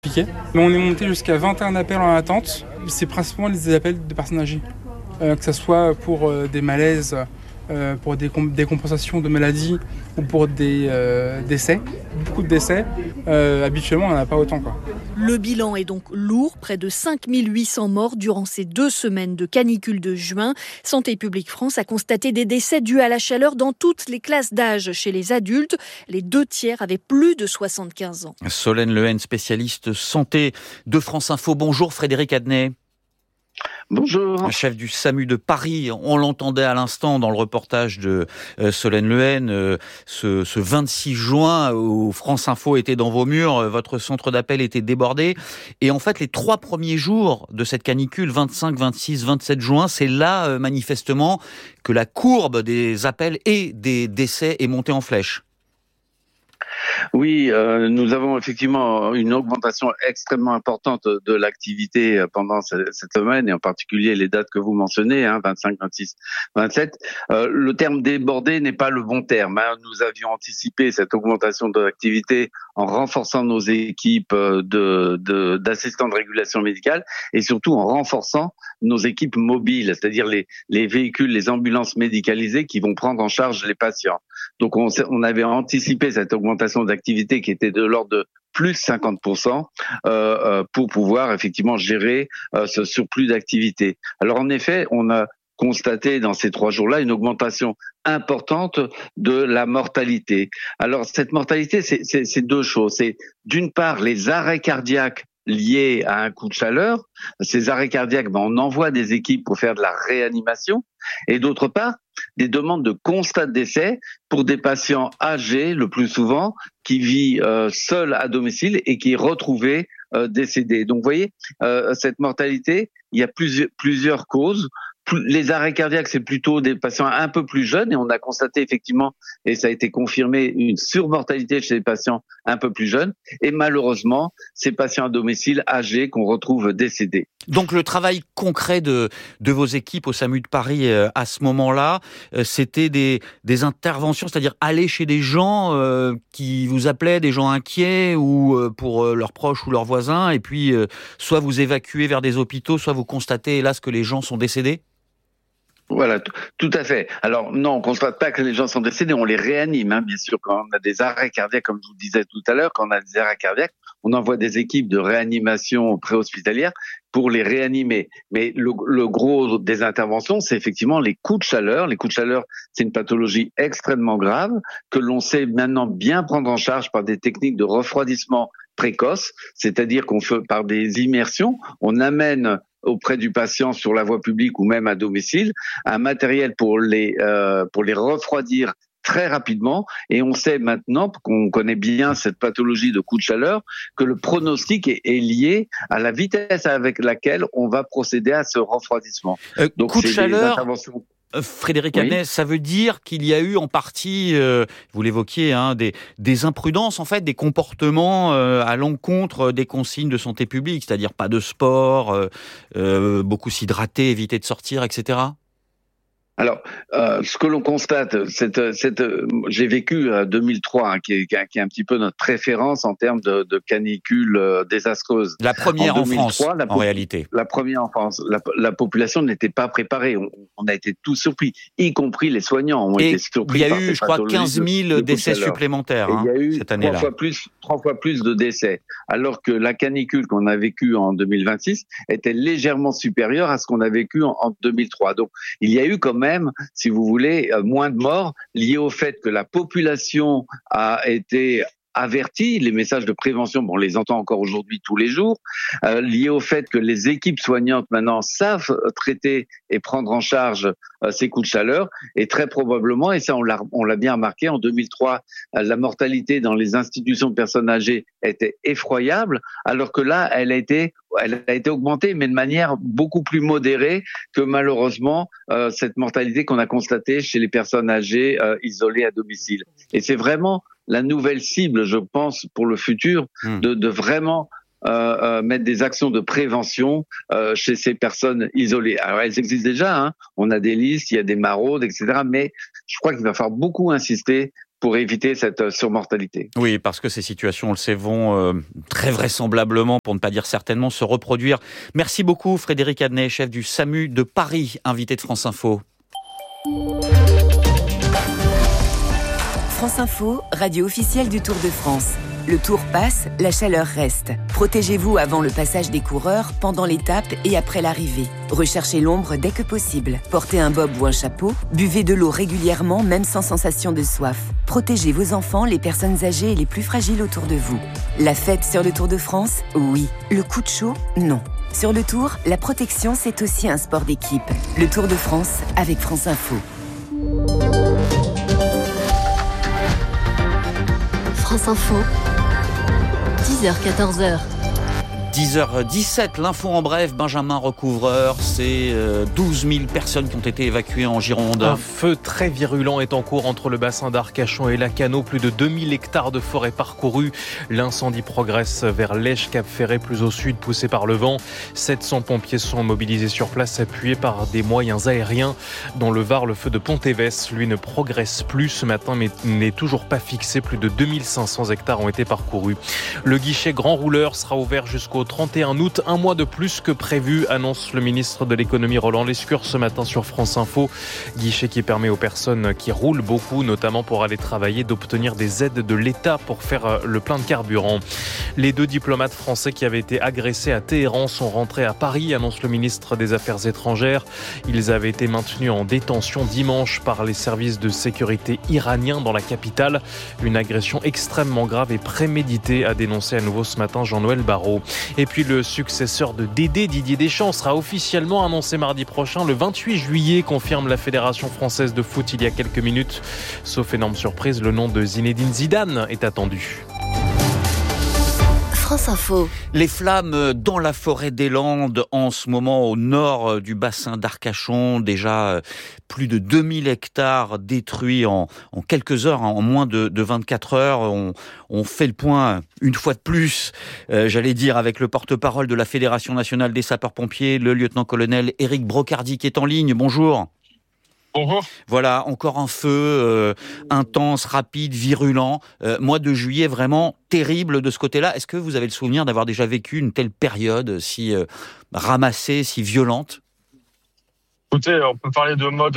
compliqué. Mais on est monté jusqu'à 21 appels en attente. C'est principalement des appels de personnes âgées. Que ce soit pour des malaises, pour des compensations de maladies ou pour des décès. Beaucoup de décès. Habituellement, on n'en a pas autant, quoi. Le bilan est donc lourd, près de 5800 morts durant ces 2 semaines de canicule de juin. Santé publique France a constaté des décès dus à la chaleur dans toutes les classes d'âge. Chez les adultes, les 2/3 avaient plus de 75 ans. Solène Lehen, spécialiste santé de France Info. Bonjour Frédéric Adnet. Bonjour. Chef du SAMU de Paris, on l'entendait à l'instant dans le reportage de Solène Lehen, ce 26 juin où France Info était dans vos murs, votre centre d'appel était débordé. Et en fait, les 3 premiers jours de cette canicule, 25, 26, 27 juin, c'est là manifestement que la courbe des appels et des décès est montée en flèche. Oui, nous avons effectivement une augmentation extrêmement importante de l'activité pendant cette semaine, et en particulier les dates que vous mentionnez, 25, 26, 27. Le terme débordé n'est pas le bon terme. Nous avions anticipé cette augmentation de l'activité en renforçant nos équipes d'assistants de régulation médicale et surtout en renforçant nos équipes mobiles, c'est-à-dire les véhicules, les ambulances médicalisées qui vont prendre en charge les patients. Donc on avait anticipé cette augmentation d'activité qui était de l'ordre de plus 50% pour pouvoir effectivement gérer ce surplus d'activité. Alors en effet, on a constaté dans ces 3 jours-là une augmentation importante de la mortalité. Alors cette mortalité, c'est 2 choses. C'est d'une part les arrêts cardiaques liés à un coup de chaleur. Ces arrêts cardiaques, on envoie des équipes pour faire de la réanimation. Et d'autre part, des demandes de constat de décès pour des patients âgés, le plus souvent, qui vivent seuls à domicile et qui est retrouvé décédé. Donc vous voyez, cette mortalité, il y a plusieurs causes. Les arrêts cardiaques, c'est plutôt des patients un peu plus jeunes, et on a constaté effectivement, et ça a été confirmé, une surmortalité chez les patients un peu plus jeunes, et malheureusement, ces patients à domicile âgés qu'on retrouve décédés. Donc le travail concret de vos équipes au SAMU de Paris à ce moment-là, c'était des interventions, c'est-à-dire aller chez des gens qui vous appelaient, des gens inquiets ou pour leurs proches ou leurs voisins, et puis soit vous évacuez vers des hôpitaux, soit vous constatez hélas que les gens sont décédés? Voilà, tout à fait. Alors non, on constate pas que les gens sont décédés, on les réanime, bien sûr. Quand on a des arrêts cardiaques, comme je vous disais tout à l'heure, quand on a des arrêts cardiaques, on envoie des équipes de réanimation préhospitalière pour les réanimer. Mais le gros des interventions, c'est effectivement les coups de chaleur. Les coups de chaleur, c'est une pathologie extrêmement grave que l'on sait maintenant bien prendre en charge par des techniques de refroidissement précoce, c'est-à-dire qu'on fait par des immersions, on amène auprès du patient sur la voie publique ou même à domicile un matériel pour les refroidir très rapidement, et on sait maintenant qu'on connaît bien cette pathologie de coup de chaleur que le pronostic est lié à la vitesse avec laquelle on va procéder à ce refroidissement. Donc coup de chaleur. Frédéric Adnet, ça veut dire qu'il y a eu en partie, vous l'évoquiez, des imprudences, en fait, des comportements à l'encontre des consignes de santé publique, c'est-à-dire pas de sport, beaucoup s'hydrater, éviter de sortir, etc. Alors, ce que l'on constate, j'ai vécu 2003, qui est un petit peu notre référence en termes de canicule désastreuse. La première en France, en réalité. La première en France. La population n'était pas préparée. On a été tous surpris, y compris les soignants ont été surpris. Il y a eu, je crois, 15 000 décès supplémentaires cette année-là. Il y a eu 3 fois plus de décès, alors que la canicule qu'on a vécue en 2026 était légèrement supérieure à ce qu'on a vécu en 2003. Donc, il y a eu quand même, si vous voulez, moins de morts liés au fait que la population a été avertis, les messages de prévention, on les entend encore aujourd'hui tous les jours, liés au fait que les équipes soignantes maintenant savent traiter et prendre en charge ces coups de chaleur, et très probablement, et ça on l'a bien remarqué, en 2003, la mortalité dans les institutions de personnes âgées était effroyable, alors que là, elle a été augmentée, mais de manière beaucoup plus modérée que malheureusement cette mortalité qu'on a constatée chez les personnes âgées isolées à domicile. Et c'est vraiment la nouvelle cible, je pense, pour le futur, de vraiment mettre des actions de prévention chez ces personnes isolées. Alors elles existent déjà, on a des listes, il y a des maraudes, etc. Mais je crois qu'il va falloir beaucoup insister pour éviter cette surmortalité. Oui, parce que ces situations, on le sait, vont très vraisemblablement, pour ne pas dire certainement, se reproduire. Merci beaucoup Frédéric Adnet, chef du SAMU de Paris, invité de France Info. France Info, radio officielle du Tour de France. Le Tour passe, la chaleur reste. Protégez-vous avant le passage des coureurs, pendant l'étape et après l'arrivée. Recherchez l'ombre dès que possible. Portez un bob ou un chapeau. Buvez de l'eau régulièrement, même sans sensation de soif. Protégez vos enfants, les personnes âgées et les plus fragiles autour de vous. La fête sur le Tour de France, oui. Le coup de chaud, non. Sur le Tour, la protection, c'est aussi un sport d'équipe. Le Tour de France avec France Info. France Info, 10h-14h. 10h17, l'info en bref, Benjamin Recouvreur, c'est 12 000 personnes qui ont été évacuées en Gironde. Un feu très virulent est en cours entre le bassin d'Arcachon et Lacanau, plus de 2000 hectares de forêt parcourus. L'incendie progresse vers Lèche, Cap-Ferré, plus au sud, poussé par le vent. 700 pompiers sont mobilisés sur place, appuyés par des moyens aériens. Dans le Var, le feu de Pontévès, lui, ne progresse plus ce matin, mais n'est toujours pas fixé. Plus de 2500 hectares ont été parcourus. Le guichet grand rouleur sera ouvert jusqu'au 31 août, un mois de plus que prévu, annonce le ministre de l'économie Roland Lescure ce matin sur France Info. Guichet qui permet aux personnes qui roulent beaucoup, notamment pour aller travailler, d'obtenir des aides de l'État pour faire le plein de carburant. Les 2 diplomates français qui avaient été agressés à Téhéran sont rentrés à Paris, annonce le ministre des Affaires étrangères. Ils avaient été maintenus en détention dimanche par les services de sécurité iraniens dans la capitale. Une agression extrêmement grave et préméditée, a dénoncé à nouveau ce matin Jean-Noël Barrot. Et puis le successeur de Dédé, Didier Deschamps, sera officiellement annoncé mardi prochain, le 28 juillet, confirme la Fédération française de foot il y a quelques minutes. Sauf énorme surprise, le nom de Zinedine Zidane est attendu. France Info. Les flammes dans la forêt des Landes en ce moment au nord du bassin d'Arcachon. Déjà plus de 2000 hectares détruits en quelques heures, en moins de 24 heures. On fait le point une fois de plus, j'allais dire, avec le porte-parole de la Fédération nationale des sapeurs-pompiers, le lieutenant-colonel Éric Brocardi qui est en ligne. Bonjour. Bonjour. Voilà, encore un feu intense, rapide, virulent. Mois de juillet vraiment terrible de ce côté-là. Est-ce que vous avez le souvenir d'avoir déjà vécu une telle période si ramassée, si violente ? Écoutez, on peut parler de mode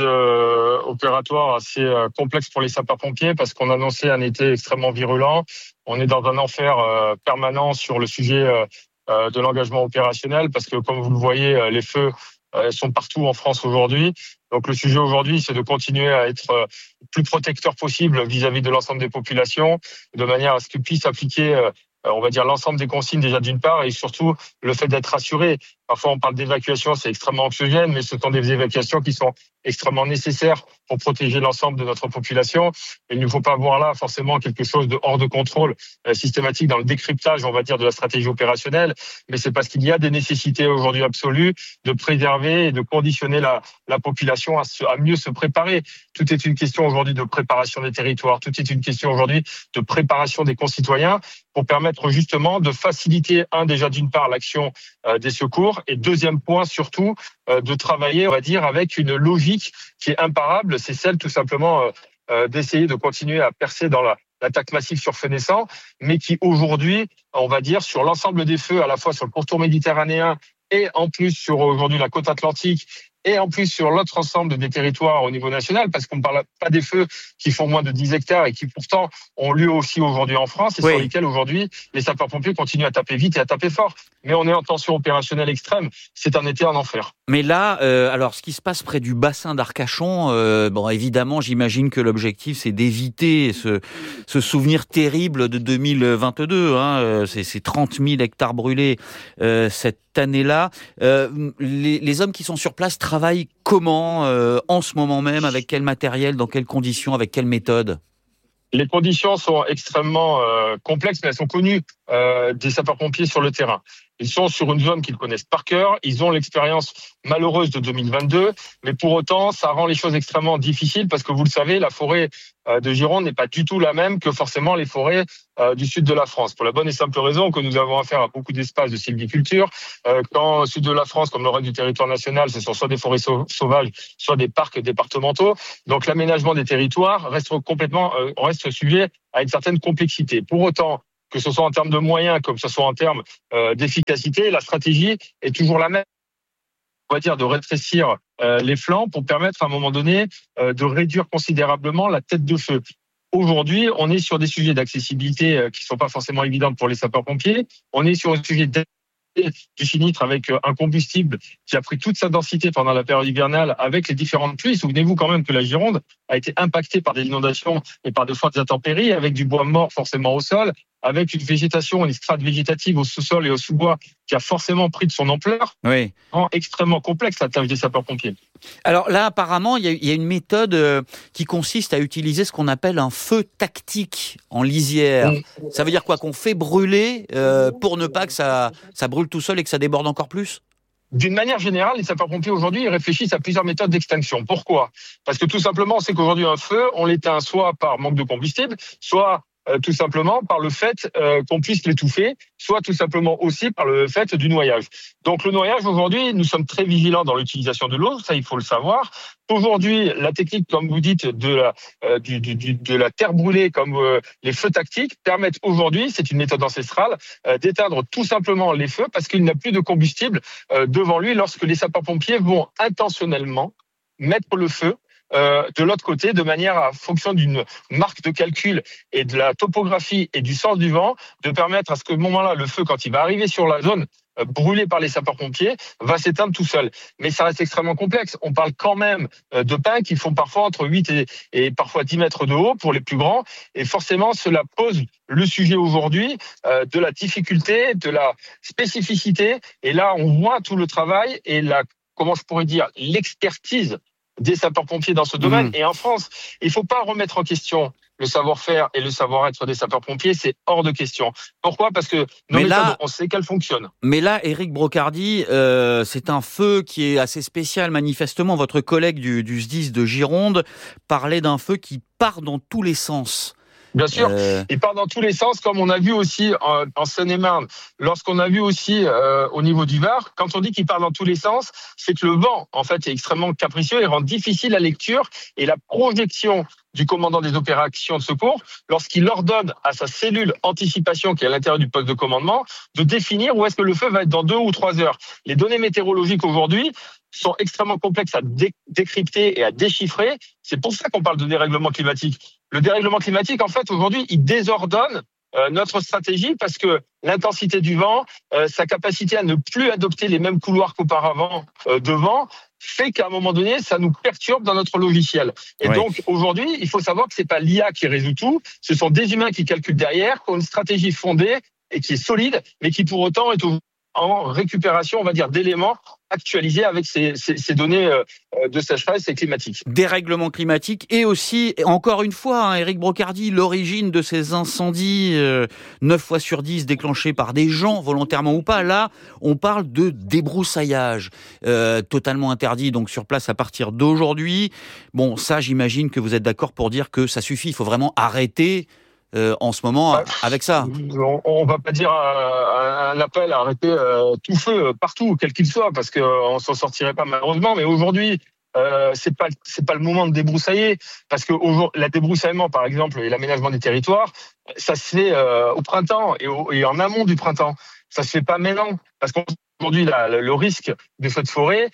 opératoire assez complexe pour les sapeurs-pompiers parce qu'on annonçait un été extrêmement virulent. On est dans un enfer permanent sur le sujet de l'engagement opérationnel parce que, comme vous le voyez, les feux sont partout en France aujourd'hui. Donc le sujet aujourd'hui, c'est de continuer à être le plus protecteur possible vis-à-vis de l'ensemble des populations, de manière à ce qu'ils puissent appliquer, on va dire, l'ensemble des consignes déjà d'une part, et surtout le fait d'être rassuré. Parfois on parle d'évacuation, c'est extrêmement anxiogène, mais ce sont des évacuations qui sont extrêmement nécessaires pour protéger l'ensemble de notre population. Et il ne faut pas voir là forcément quelque chose de hors de contrôle systématique dans le décryptage, on va dire, de la stratégie opérationnelle, mais c'est parce qu'il y a des nécessités aujourd'hui absolues de préserver et de conditionner la population à mieux se préparer. Tout est une question aujourd'hui de préparation des territoires, tout est une question aujourd'hui de préparation des concitoyens pour permettre justement de faciliter, déjà d'une part, l'action des secours, et deuxième point surtout, de travailler, on va dire, avec une logique qui est imparable, c'est celle tout simplement d'essayer de continuer à percer dans l'attaque massive sur feu naissant, mais qui aujourd'hui, on va dire, sur l'ensemble des feux, à la fois sur le pourtour méditerranéen et en plus sur aujourd'hui la côte atlantique, et en plus sur l'autre ensemble des territoires au niveau national, parce qu'on ne parle pas des feux qui font moins de 10 hectares et qui pourtant ont lieu aussi aujourd'hui en France, et sur lesquels aujourd'hui les sapeurs-pompiers continuent à taper vite et à taper fort. Mais on est en tension opérationnelle extrême, c'est un été en enfer. Mais là, alors ce qui se passe près du bassin d'Arcachon, bon évidemment j'imagine que l'objectif c'est d'éviter ce souvenir terrible de 2022, c'est 30 000 hectares brûlés cette année-là. Les hommes qui sont sur place travaillent comment en ce moment même, avec quel matériel, dans quelles conditions, avec quelle méthode ? Les conditions sont extrêmement complexes, mais elles sont connues des sapeurs-pompiers sur le terrain. Ils sont sur une zone qu'ils connaissent par cœur. Ils ont l'expérience malheureuse de 2022, mais pour autant, ça rend les choses extrêmement difficiles parce que vous le savez, la forêt de Gironde n'est pas du tout la même que forcément les forêts du sud de la France. Pour la bonne et simple raison que nous avons affaire à beaucoup d'espaces de sylviculture. Quand au sud de la France, comme le reste du territoire national, ce sont soit des forêts sauvages, soit des parcs départementaux. Donc l'aménagement des territoires reste sujet à une certaine complexité. Pour autant, que ce soit en termes de moyens, comme ce soit en termes d'efficacité, la stratégie est toujours la même. On va dire de rétrécir les flancs pour permettre à un moment donné de réduire considérablement la tête de feu. Aujourd'hui, on est sur des sujets d'accessibilité qui ne sont pas forcément évidents pour les sapeurs-pompiers. On est sur un sujet du sinistre avec un combustible qui a pris toute sa densité pendant la période hivernale avec les différentes pluies. Souvenez-vous quand même que la Gironde a été impactée par des inondations et par de fortes intempéries avec du bois mort forcément au sol, avec une végétation, une strate végétative au sous-sol et au sous-bois qui a forcément pris de son ampleur, rend extrêmement complexe la tâche des sapeurs-pompiers. Alors là, apparemment, il y a une méthode qui consiste à utiliser ce qu'on appelle un feu tactique en lisière. Ça veut dire quoi? Qu'on fait brûler pour ne pas que ça brûle tout seul et que ça déborde encore plus? D'une manière générale, les sapeurs-pompiers aujourd'hui ils réfléchissent à plusieurs méthodes d'extinction. Pourquoi? Parce que tout simplement, on sait qu'aujourd'hui, un feu, on l'éteint soit par manque de combustible, soit tout simplement par le fait qu'on puisse l'étouffer, soit tout simplement aussi par le fait du noyage. Donc le noyage, aujourd'hui, nous sommes très vigilants dans l'utilisation de l'eau, ça il faut le savoir. Aujourd'hui, la technique, comme vous dites, de la terre brûlée, comme les feux tactiques, permettent aujourd'hui, c'est une méthode ancestrale, d'éteindre tout simplement les feux parce qu'il n'y a plus de combustible devant lui lorsque les sapeurs-pompiers vont intentionnellement mettre le feu de l'autre côté, de manière à, fonction d'une marque de calcul et de la topographie et du sens du vent, de permettre à ce que, moment-là, le feu, quand il va arriver sur la zone brûlée par les sapeurs-pompiers, va s'éteindre tout seul. Mais ça reste extrêmement complexe. On parle quand même de pins qui font parfois entre 8 et parfois 10 mètres de haut pour les plus grands. Et forcément, cela pose le sujet aujourd'hui de la difficulté, de la spécificité. Et là, on voit tout le travail et l'expertise des sapeurs-pompiers dans ce domaine. Et en France, il ne faut pas remettre en question le savoir-faire et le savoir-être des sapeurs-pompiers, c'est hors de question. Pourquoi? Parce que nos méthodes, on sait qu'elles fonctionnent. Mais là, Éric Brocardi, c'est un feu qui est assez spécial. Manifestement, votre collègue du SDIS de Gironde parlait d'un feu qui part dans tous les sens. Bien sûr, il part dans tous les sens, comme on a vu aussi en Seine-et-Marne. Lorsqu'on a vu aussi au niveau du Var, quand on dit qu'il part dans tous les sens, c'est que le vent, en fait, est extrêmement capricieux et rend difficile la lecture et la projection du commandant des opérations de secours lorsqu'il ordonne à sa cellule anticipation qui est à l'intérieur du poste de commandement de définir où est-ce que le feu va être dans 2 ou 3 heures. Les données météorologiques aujourd'hui sont extrêmement complexes à décrypter et à déchiffrer. C'est pour ça qu'on parle de dérèglement climatique. Le dérèglement climatique, en fait, aujourd'hui, il désordonne notre stratégie parce que l'intensité du vent, sa capacité à ne plus adopter les mêmes couloirs qu'auparavant de vent, fait qu'à un moment donné, ça nous perturbe dans notre logiciel. Et donc, aujourd'hui, il faut savoir que c'est pas l'IA qui résout tout, ce sont des humains qui calculent derrière, qui ont une stratégie fondée et qui est solide, mais qui pour autant est en récupération, on va dire, d'éléments actualisés avec ces données de sécheresse et climatique. Dérèglement climatique et aussi, encore une fois, Éric Brocardi, l'origine de ces incendies 9 fois sur 10 déclenchés par des gens, volontairement ou pas. Là, on parle de débroussaillage totalement interdit donc sur place à partir d'aujourd'hui. Bon, ça, j'imagine que vous êtes d'accord pour dire que ça suffit, il faut vraiment arrêter en ce moment avec ça. On va pas dire un appel à arrêter tout feu partout, quel qu'il soit, parce qu'on s'en sortirait pas malheureusement. Mais aujourd'hui, c'est pas le moment de débroussailler, parce que le débroussaillement, par exemple, et l'aménagement des territoires, ça se fait au printemps et en amont du printemps. Ça se fait pas maintenant, parce qu'aujourd'hui, le risque de feu de forêt,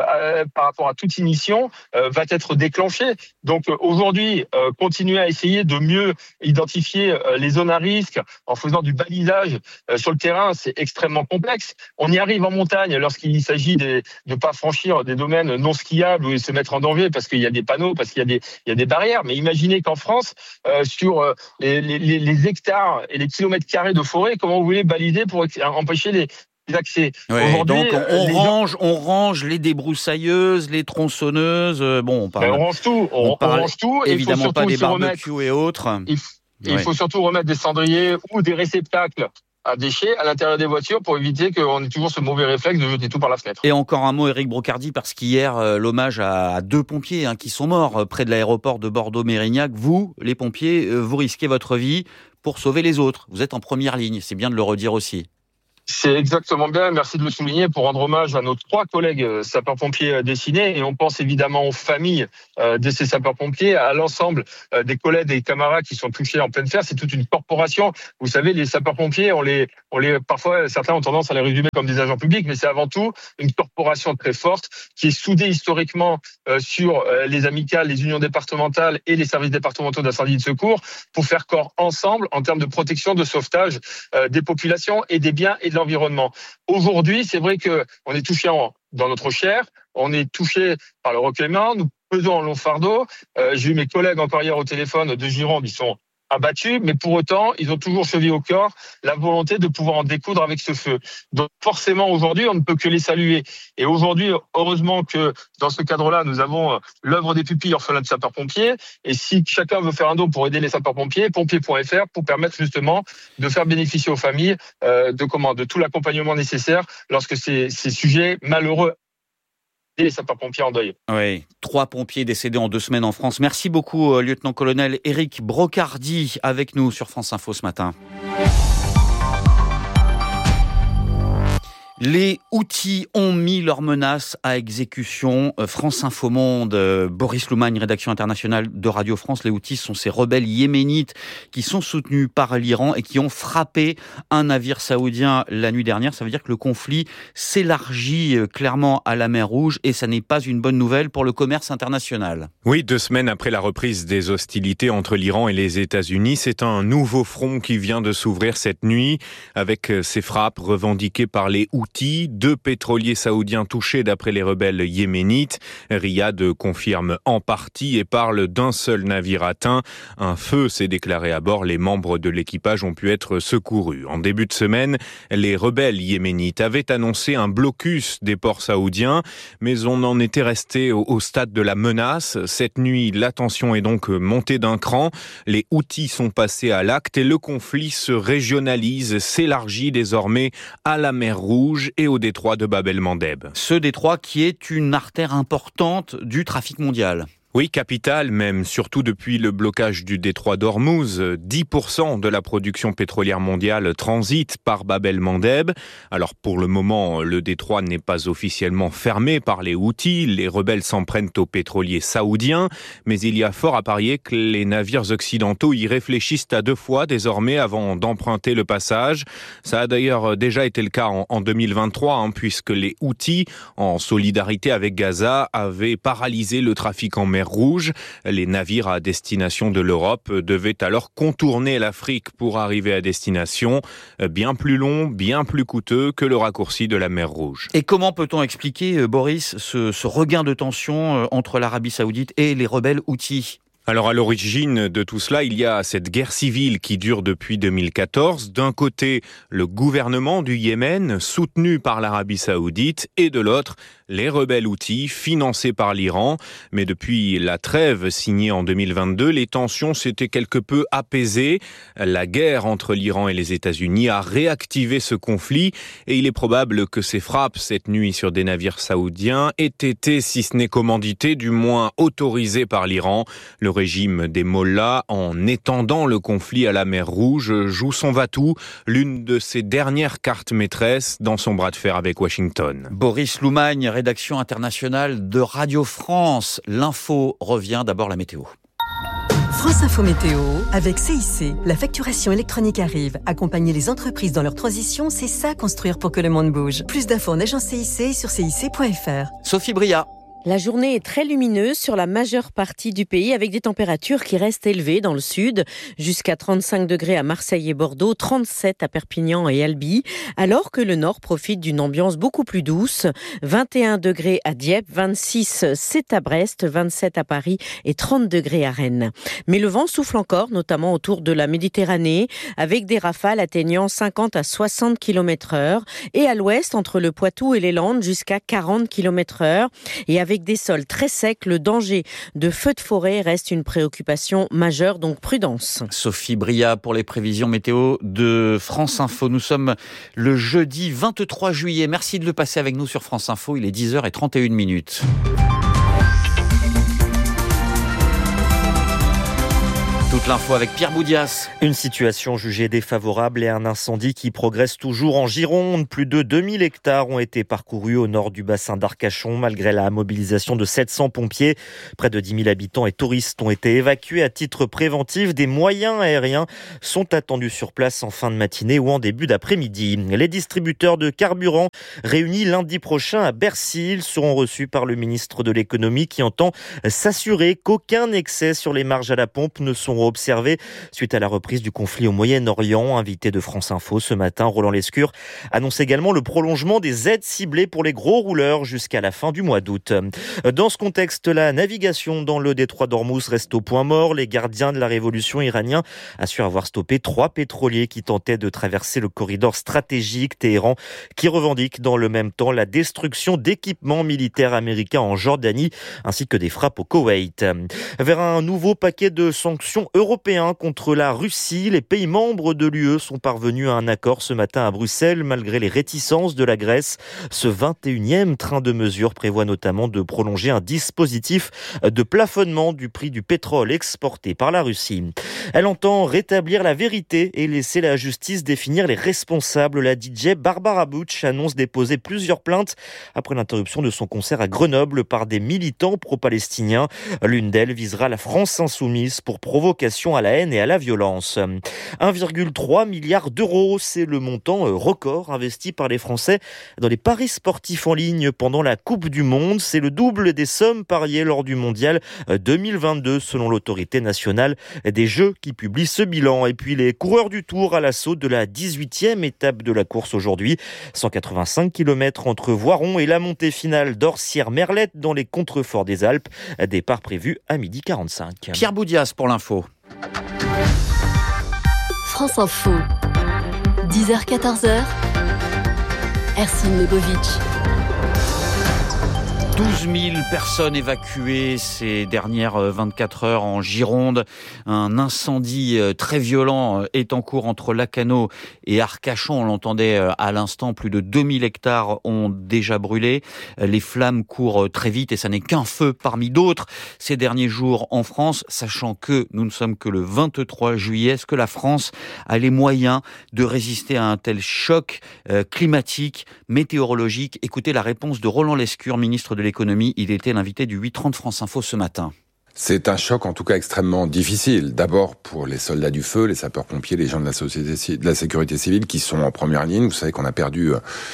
par rapport à toute ignition, va être déclenché. Donc aujourd'hui, continuer à essayer de mieux identifier les zones à risque en faisant du balisage sur le terrain, c'est extrêmement complexe. On y arrive en montagne lorsqu'il s'agit de ne pas franchir des domaines non skiables ou de se mettre en danger parce qu'il y a des panneaux, parce qu'il y a des barrières. Mais imaginez qu'en France, sur les hectares et les kilomètres carrés de forêt, comment vous voulez baliser pour empêcher les accès. Donc on range les débroussailleuses, les tronçonneuses. On range tout. On range tout. Évidemment pas des barbecues et autres. Il faut surtout remettre des cendriers ou des réceptacles à déchets à l'intérieur des voitures pour éviter qu'on ait toujours ce mauvais réflexe de jeter tout par la fenêtre. Et encore un mot, Éric Brocardi, parce qu'hier, l'hommage à 2 pompiers qui sont morts près de l'aéroport de Bordeaux-Mérignac. Vous, les pompiers, vous risquez votre vie pour sauver les autres. Vous êtes en première ligne, c'est bien de le redire aussi. C'est exactement bien, merci de le souligner, pour rendre hommage à nos 3 collègues sapeurs-pompiers décédés. Et on pense évidemment aux familles de ces sapeurs-pompiers, à l'ensemble des collègues et camarades qui sont touchés en pleine fer. C'est toute une corporation. Vous savez, les sapeurs-pompiers, parfois, certains ont tendance à les résumer comme des agents publics, mais c'est avant tout une corporation très forte qui est soudée historiquement sur les amicales, les unions départementales et les services départementaux d'incendie et de secours pour faire corps ensemble en termes de protection, de sauvetage des populations et des biens et de l'environnement. Aujourd'hui, c'est vrai que on est touché dans notre chair, on est touché par le recueillement, nous pesons en long fardeau. J'ai eu mes collègues encore hier au téléphone de Gironde, ils sont abattus, mais pour autant, ils ont toujours chevillé au corps la volonté de pouvoir en découdre avec ce feu. Donc forcément, aujourd'hui, on ne peut que les saluer. Et aujourd'hui, heureusement que dans ce cadre-là, nous avons l'œuvre des pupilles orphelins de sapeurs-pompiers. Et si chacun veut faire un don pour aider les sapeurs-pompiers, pompiers.fr, pour permettre justement de faire bénéficier aux familles de tout l'accompagnement nécessaire lorsque ces sujets malheureux les sapeurs-pompiers en deuil. Oui, 3 pompiers décédés en 2 semaines en France. Merci beaucoup, lieutenant-colonel Éric Brocardi, avec nous sur France Info ce matin. Les Houthis ont mis leurs menaces à exécution. France Info Monde, Boris Loumagne, rédaction internationale de Radio France. Les Houthis sont ces rebelles yéménites qui sont soutenus par l'Iran et qui ont frappé un navire saoudien la nuit dernière. Ça veut dire que le conflit s'élargit clairement à la mer Rouge et ça n'est pas une bonne nouvelle pour le commerce international. Oui, 2 semaines après la reprise des hostilités entre l'Iran et les États-Unis, c'est un nouveau front qui vient de s'ouvrir cette nuit avec ces frappes revendiquées par les Houthis. 2 pétroliers saoudiens touchés d'après les rebelles yéménites. Riyad confirme en partie et parle d'un seul navire atteint. Un feu s'est déclaré à bord. Les membres de l'équipage ont pu être secourus. En début de semaine, les rebelles yéménites avaient annoncé un blocus des ports saoudiens, mais on en était resté au stade de la menace. Cette nuit, la tension est donc montée d'un cran. Les Houthis sont passés à l'acte et le conflit se régionalise, s'élargit désormais à la mer Rouge et au détroit de Bab el-Mandeb. Ce détroit qui est une artère importante du trafic mondial. Oui, capitale, même surtout depuis le blocage du détroit d'Ormuz. 10% de la production pétrolière mondiale transite par Bab el-Mandeb. Alors pour le moment, le détroit n'est pas officiellement fermé par les Houthis. Les rebelles s'en prennent aux pétroliers saoudiens. Mais il y a fort à parier que les navires occidentaux y réfléchissent à 2 fois désormais avant d'emprunter le passage. Ça a d'ailleurs déjà été le cas en 2023, puisque les Houthis, en solidarité avec Gaza, avaient paralysé le trafic en mer Rouge. Les navires à destination de l'Europe devaient alors contourner l'Afrique pour arriver à destination. Bien plus long, bien plus coûteux que le raccourci de la mer Rouge. Et comment peut-on expliquer, Boris, ce regain de tension entre l'Arabie Saoudite et les rebelles Houthis ? Alors à l'origine de tout cela, il y a cette guerre civile qui dure depuis 2014. D'un côté, le gouvernement du Yémen, soutenu par l'Arabie Saoudite, et de l'autre, les rebelles Houthis, financés par l'Iran. Mais depuis la trêve signée en 2022, les tensions s'étaient quelque peu apaisées. La guerre entre l'Iran et les États-Unis a réactivé ce conflit et il est probable que ces frappes cette nuit sur des navires saoudiens aient été, si ce n'est commanditées, du moins autorisées par l'Iran. Le régime des mollahs, en étendant le conflit à la mer Rouge, joue son va-tout, l'une de ses dernières cartes maîtresses dans son bras de fer avec Washington. Boris Loumagne, rédaction internationale de Radio France. L'info revient, d'abord la météo. France Info Météo avec CIC. La facturation électronique arrive. Accompagner les entreprises dans leur transition, c'est ça construire pour que le monde bouge. Plus d'infos en agence CIC et sur cic.fr. Sophie Bria. La journée est très lumineuse sur la majeure partie du pays avec des températures qui restent élevées dans le sud, jusqu'à 35 degrés à Marseille et Bordeaux, 37 à Perpignan et Albi, alors que le nord profite d'une ambiance beaucoup plus douce, 21 degrés à Dieppe, 26 c'est à Brest, 27 à Paris et 30 degrés à Rennes. Mais le vent souffle encore, notamment autour de la Méditerranée, avec des rafales atteignant 50 à 60 km/h et à l'ouest entre le Poitou et les Landes jusqu'à 40 km/h et avec avec des sols très secs, le danger de feux de forêt reste une préoccupation majeure, donc prudence. Sophie Bria pour les prévisions météo de France Info. Nous sommes le jeudi 23 juillet. Merci de le passer avec nous sur France Info. Il est 10h31. Toute l'info avec Pierre Boudias. Une situation jugée défavorable et un incendie qui progresse toujours en Gironde. Plus de 2000 hectares ont été parcourus au nord du bassin d'Arcachon malgré la mobilisation de 700 pompiers. Près de 10 000 habitants et touristes ont été évacués à titre préventif. Des moyens aériens sont attendus sur place en fin de matinée ou en début d'après-midi. Les distributeurs de carburant réunis lundi prochain à Bercy, ils seront reçus par le ministre de l'économie qui entend s'assurer qu'aucun excès sur les marges à la pompe ne sont observé suite à la reprise du conflit au Moyen-Orient. Invité de France Info ce matin, Roland Lescure annonce également le prolongement des aides ciblées pour les gros rouleurs jusqu'à la fin du mois d'août. Dans ce contexte, la navigation dans le détroit d'Ormuz reste au point mort. Les gardiens de la révolution iranienne assurent avoir stoppé 3 pétroliers qui tentaient de traverser le corridor stratégique. Téhéran qui revendique dans le même temps la destruction d'équipements militaires américains en Jordanie ainsi que des frappes au Koweït. Vers un nouveau paquet de sanctions européen contre la Russie. Les pays membres de l'UE sont parvenus à un accord ce matin à Bruxelles malgré les réticences de la Grèce. Ce 21e train de mesures prévoit notamment de prolonger un dispositif de plafonnement du prix du pétrole exporté par la Russie. Elle entend rétablir la vérité et laisser la justice définir les responsables. La DJ Barbara Bush annonce déposer plusieurs plaintes après l'interruption de son concert à Grenoble par des militants pro-palestiniens. L'une d'elles visera la France insoumise pour provocation à la haine et à la violence. 1,3 milliard d'euros, c'est le montant record investi par les Français dans les paris sportifs en ligne pendant la Coupe du Monde. C'est le double des sommes pariées lors du Mondial 2022 selon l'autorité nationale des Jeux qui publie ce bilan. Et puis les coureurs du Tour à l'assaut de la 18e étape de la course aujourd'hui. 185 km entre Voiron et la montée finale d'Orsières-Merlette dans les contreforts des Alpes. Départ prévu à 12h45. Pierre Boudias pour l'info. France Info, 10h-14h, Ercine Lebovic. 12 000 personnes évacuées ces dernières 24 heures en Gironde. Un incendie très violent est en cours entre Lacanau et Arcachon. On l'entendait à l'instant, plus de 2000 hectares ont déjà brûlé. Les flammes courent très vite et ça n'est qu'un feu parmi d'autres ces derniers jours en France, sachant que nous ne sommes que le 23 juillet. Est-ce que la France a les moyens de résister à un tel choc climatique, météorologique? Écoutez la réponse de Roland Lescure, ministre de l'économie. Il était l'invité du 8h30 France Info ce matin. C'est un choc en tout cas extrêmement difficile. D'abord pour les soldats du feu, les sapeurs-pompiers, les gens de la sécurité civile qui sont en première ligne. Vous savez qu'on a perdu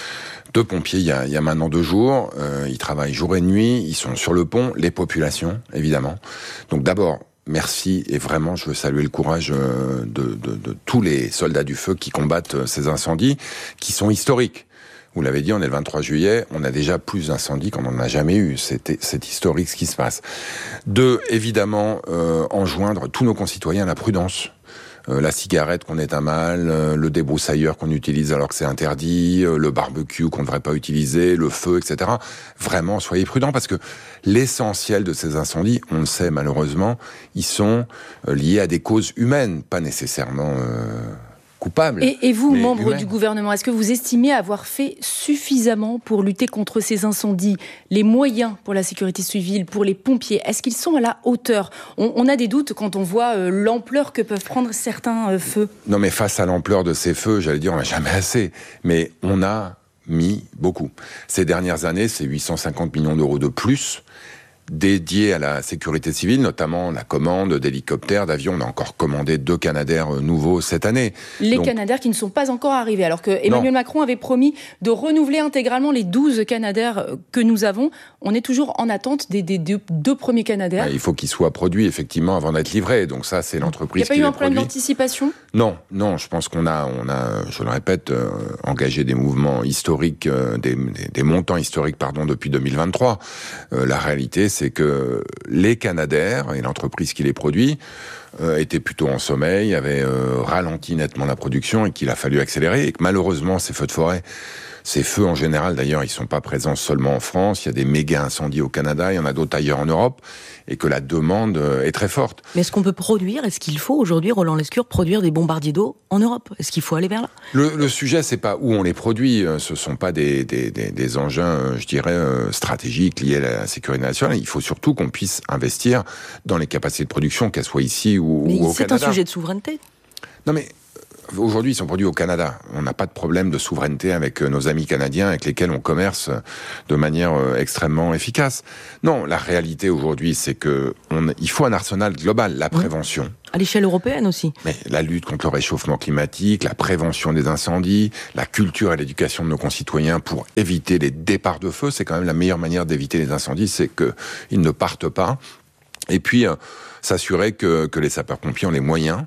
2 pompiers il y a maintenant 2 jours. Ils travaillent jour et nuit, ils sont sur le pont. Les populations, évidemment. Donc d'abord, merci et vraiment je veux saluer le courage de tous les soldats du feu qui combattent ces incendies qui sont historiques. Vous l'avez dit, on est le 23 juillet, on a déjà plus d'incendies qu'on n'en a jamais eu. C'est historique ce qui se passe. 2, évidemment, enjoindre tous nos concitoyens à la prudence. La cigarette qu'on éteint mal, le débroussailleur qu'on utilise alors que c'est interdit, le barbecue qu'on ne devrait pas utiliser, le feu, etc. Vraiment, soyez prudents parce que l'essentiel de ces incendies, on le sait malheureusement, ils sont liés à des causes humaines, pas nécessairement coupables. Et vous, membre du gouvernement, est-ce que vous estimez avoir fait suffisamment pour lutter contre ces incendies? Les moyens pour la sécurité civile, pour les pompiers, est-ce qu'ils sont à la hauteur? On a des doutes quand on voit l'ampleur que peuvent prendre certains feux. Non mais face à l'ampleur de ces feux, j'allais dire on n'a jamais assez. Mais on a mis beaucoup. Ces dernières années, c'est 850 millions d'euros de plus dédiés à la sécurité civile, notamment la commande d'hélicoptères, d'avions. On a encore commandé 2 Canadair nouveaux cette année. Les Canadair qui ne sont pas encore arrivés, alors que Emmanuel Macron avait promis de renouveler intégralement les 12 Canadair que nous avons. On est toujours en attente des 2 premiers Canadair. Il faut qu'ils soient produits, effectivement, avant d'être livrés. Donc ça, c'est l'entreprise qui les produit. Il n'y a pas eu un problème d'anticipation ? Non, je pense qu'on a, je le répète, engagé des mouvements historiques, des montants historiques, depuis 2023. La réalité, c'est que les Canadair et l'entreprise qui les produit était plutôt en sommeil, avait ralenti nettement la production et qu'il a fallu accélérer, et que malheureusement ces feux de forêt, ces feux en général d'ailleurs, ils sont pas présents seulement en France, il y a des méga incendies au Canada, il y en a d'autres ailleurs en Europe, et que la demande est très forte. Mais est-ce qu'on peut produire, est-ce qu'il faut aujourd'hui, Roland Lescure, produire des bombardiers d'eau en Europe ? Est-ce qu'il faut aller vers là ? Le sujet, c'est pas où on les produit, ce sont pas des engins, je dirais, stratégiques liés à la sécurité nationale. Il faut surtout qu'on puisse investir dans les capacités de production, qu'elles soient ici ou au Canada. C'est un sujet de souveraineté. Non mais, aujourd'hui, ils sont produits au Canada. On n'a pas de problème de souveraineté avec nos amis canadiens avec lesquels on commerce de manière extrêmement efficace. Non, la réalité aujourd'hui, c'est que il faut un arsenal global, la prévention. À l'échelle européenne aussi. Mais la lutte contre le réchauffement climatique, la prévention des incendies, la culture et l'éducation de nos concitoyens pour éviter les départs de feu, c'est quand même la meilleure manière d'éviter les incendies, c'est qu'ils ne partent pas. Et puis, s'assurer que les sapeurs-pompiers ont les moyens.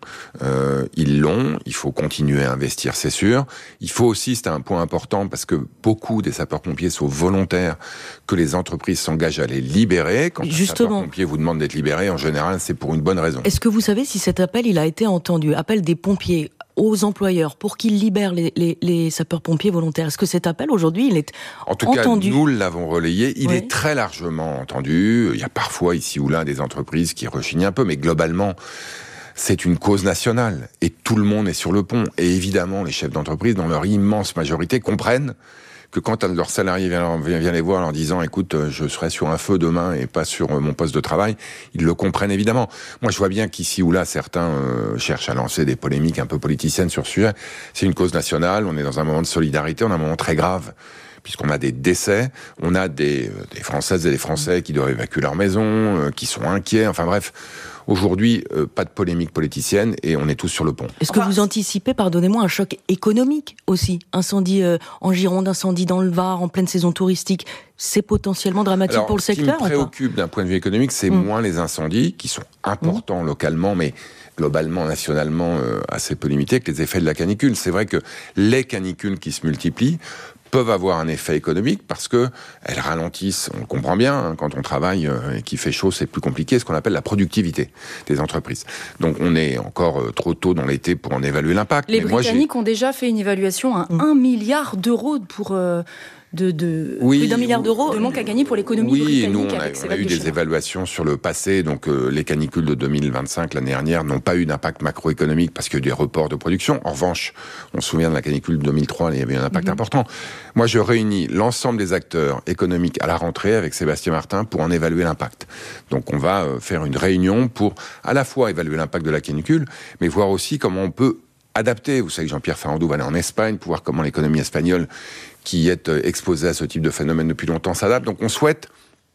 Ils l'ont, il faut continuer à investir, c'est sûr. Il faut aussi, c'est un point important, parce que beaucoup des sapeurs-pompiers sont volontaires, que les entreprises s'engagent à les libérer. Quand un sapeur-pompier vous demande d'être libéré, en général, c'est pour une bonne raison. Est-ce que vous savez si cet appel, il a été entendu, appel des pompiers aux employeurs pour qu'ils libèrent les sapeurs-pompiers volontaires? Est-ce que cet appel, aujourd'hui, il est entendu? En tout cas, nous l'avons relayé. Il est très largement entendu. Il y a parfois, ici ou là, des entreprises qui rechignent un peu, mais globalement, c'est une cause nationale. Et tout le monde est sur le pont. Et évidemment, les chefs d'entreprise, dans leur immense majorité, comprennent que quand un de leurs salariés vient les voir en leur disant « Écoute, je serai sur un feu demain et pas sur mon poste de travail », ils le comprennent évidemment. Moi, je vois bien qu'ici ou là, certains cherchent à lancer des polémiques un peu politiciennes sur ce sujet. C'est une cause nationale, on est dans un moment de solidarité, on a un moment très grave, puisqu'on a des décès, on a des Françaises et des Français qui doivent évacuer leur maison, qui sont inquiets, enfin bref... Aujourd'hui, pas de polémique politicienne et on est tous sur le pont. Est-ce que vous anticipez, pardonnez-moi, un choc économique aussi ? Incendie en Gironde, incendie dans le Var, en pleine saison touristique, c'est potentiellement dramatique pour le secteur ? Ce qui me préoccupe d'un point de vue économique, c'est moins les incendies, qui sont importants localement, mais globalement, nationalement, assez peu limités, que les effets de la canicule. C'est vrai que les canicules qui se multiplient peuvent avoir un effet économique parce que elles ralentissent, on le comprend bien, quand on travaille et qu'il fait chaud, c'est plus compliqué, ce qu'on appelle la productivité des entreprises. Donc on est encore trop tôt dans l'été pour en évaluer l'impact. Les Britanniques ont déjà fait une évaluation à 1 milliard d'euros pour... plus d'1 milliard d'euros de manque à gagner pour l'économie britannique. Oui, nous, on a eu des évaluations sur le passé. Donc, les canicules de 2025, l'année dernière, n'ont pas eu d'impact macroéconomique parce qu'il y a eu des reports de production. En revanche, on se souvient de la canicule de 2003, il y avait un impact important. Moi, je réunis l'ensemble des acteurs économiques à la rentrée avec Sébastien Martin pour en évaluer l'impact. Donc, on va faire une réunion pour à la fois évaluer l'impact de la canicule, mais voir aussi comment on peut adapter. Vous savez que Jean-Pierre Farandou va aller en Espagne pour voir comment l'économie espagnole, qui est exposée à ce type de phénomène depuis longtemps, s'adapte. Donc on souhaite,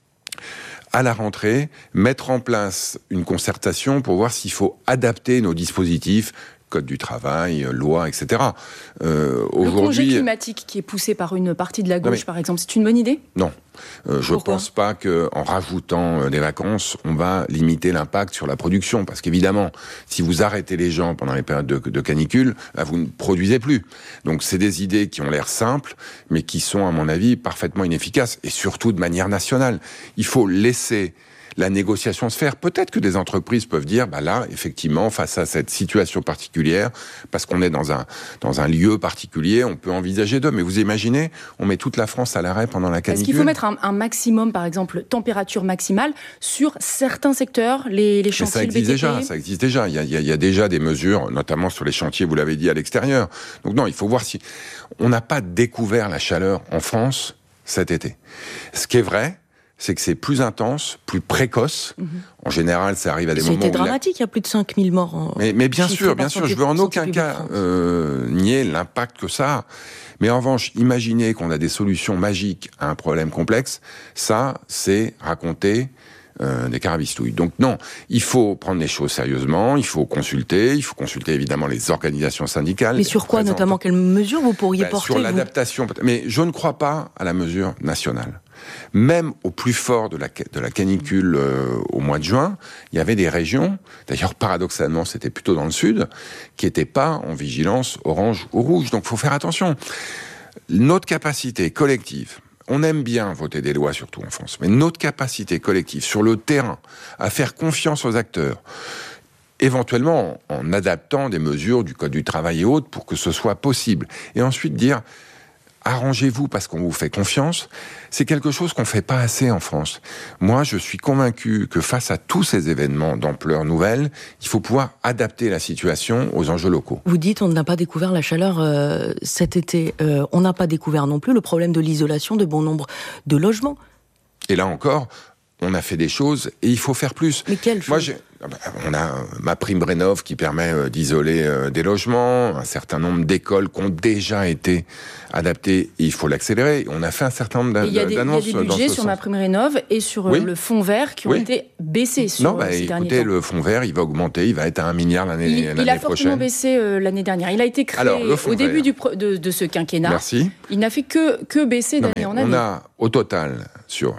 à la rentrée, mettre en place une concertation pour voir s'il faut adapter nos dispositifs, code du travail, loi, etc. Le congé climatique qui est poussé par une partie de la gauche, par exemple, c'est une bonne idée ? Non. Je ne pense pas qu'en rajoutant des vacances, on va limiter l'impact sur la production. Parce qu'évidemment, si vous arrêtez les gens pendant les périodes de canicule, là, vous ne produisez plus. Donc c'est des idées qui ont l'air simples, mais qui sont, à mon avis, parfaitement inefficaces. Et surtout de manière nationale. Il faut laisser la négociation se faire. Peut-être que des entreprises peuvent dire, là, effectivement, face à cette situation particulière, parce qu'on est dans un lieu particulier, on peut envisager d'eux. Mais vous imaginez, on met toute la France à l'arrêt pendant la canicule. Est-ce qu'il faut mettre un maximum, par exemple, température maximale sur certains secteurs, les chantiers, ça existe déjà. Il y a déjà des mesures, notamment sur les chantiers, vous l'avez dit, à l'extérieur. Donc non, il faut voir si... On n'a pas découvert la chaleur en France cet été. Ce qui est vrai, c'est que c'est plus intense, plus précoce. En général, ça arrive à des moments où... C'était dramatique, il y a plus de 5000 morts. Mais bien sûr, je veux en aucun cas nier l'impact que ça a. Mais en revanche, imaginez qu'on a des solutions magiques à un problème complexe, ça, c'est raconter des carabistouilles. Donc non, il faut prendre les choses sérieusement, il faut consulter évidemment les organisations syndicales. Mais sur quoi notamment? Quelles mesures vous pourriez porter? Sur l'adaptation. Mais je ne crois pas à la mesure nationale. Même au plus fort de la canicule au mois de juin, il y avait des régions, d'ailleurs paradoxalement c'était plutôt dans le sud, qui n'étaient pas en vigilance orange ou rouge. Donc il faut faire attention. Notre capacité collective, on aime bien voter des lois, surtout en France, mais notre capacité collective sur le terrain à faire confiance aux acteurs éventuellement en adaptant des mesures du Code du travail et autres pour que ce soit possible. Et ensuite dire, arrangez-vous parce qu'on vous fait confiance, c'est quelque chose qu'on ne fait pas assez en France. Moi, je suis convaincu que face à tous ces événements d'ampleur nouvelle, il faut pouvoir adapter la situation aux enjeux locaux. Vous dites on n'a pas découvert la chaleur cet été. On n'a pas découvert non plus le problème de l'isolation de bon nombre de logements. Et là encore, on a fait des choses et il faut faire plus. Mais quelles choses ? On a ma prime Rénov qui permet d'isoler des logements, un certain nombre d'écoles qui ont déjà été adaptées, et il faut l'accélérer. On a fait un certain nombre d'annonces. Il y a des budgets sur ma prime Rénov et sur le fonds vert qui ont été baissés sur ces derniers temps. Le fonds vert, il va augmenter, il va être à 1 milliard l'année prochaine. Il a fortement baissé l'année dernière. Il a été créé au début de ce quinquennat. Merci. Il n'a fait que baisser d'année en année. On a au total, sur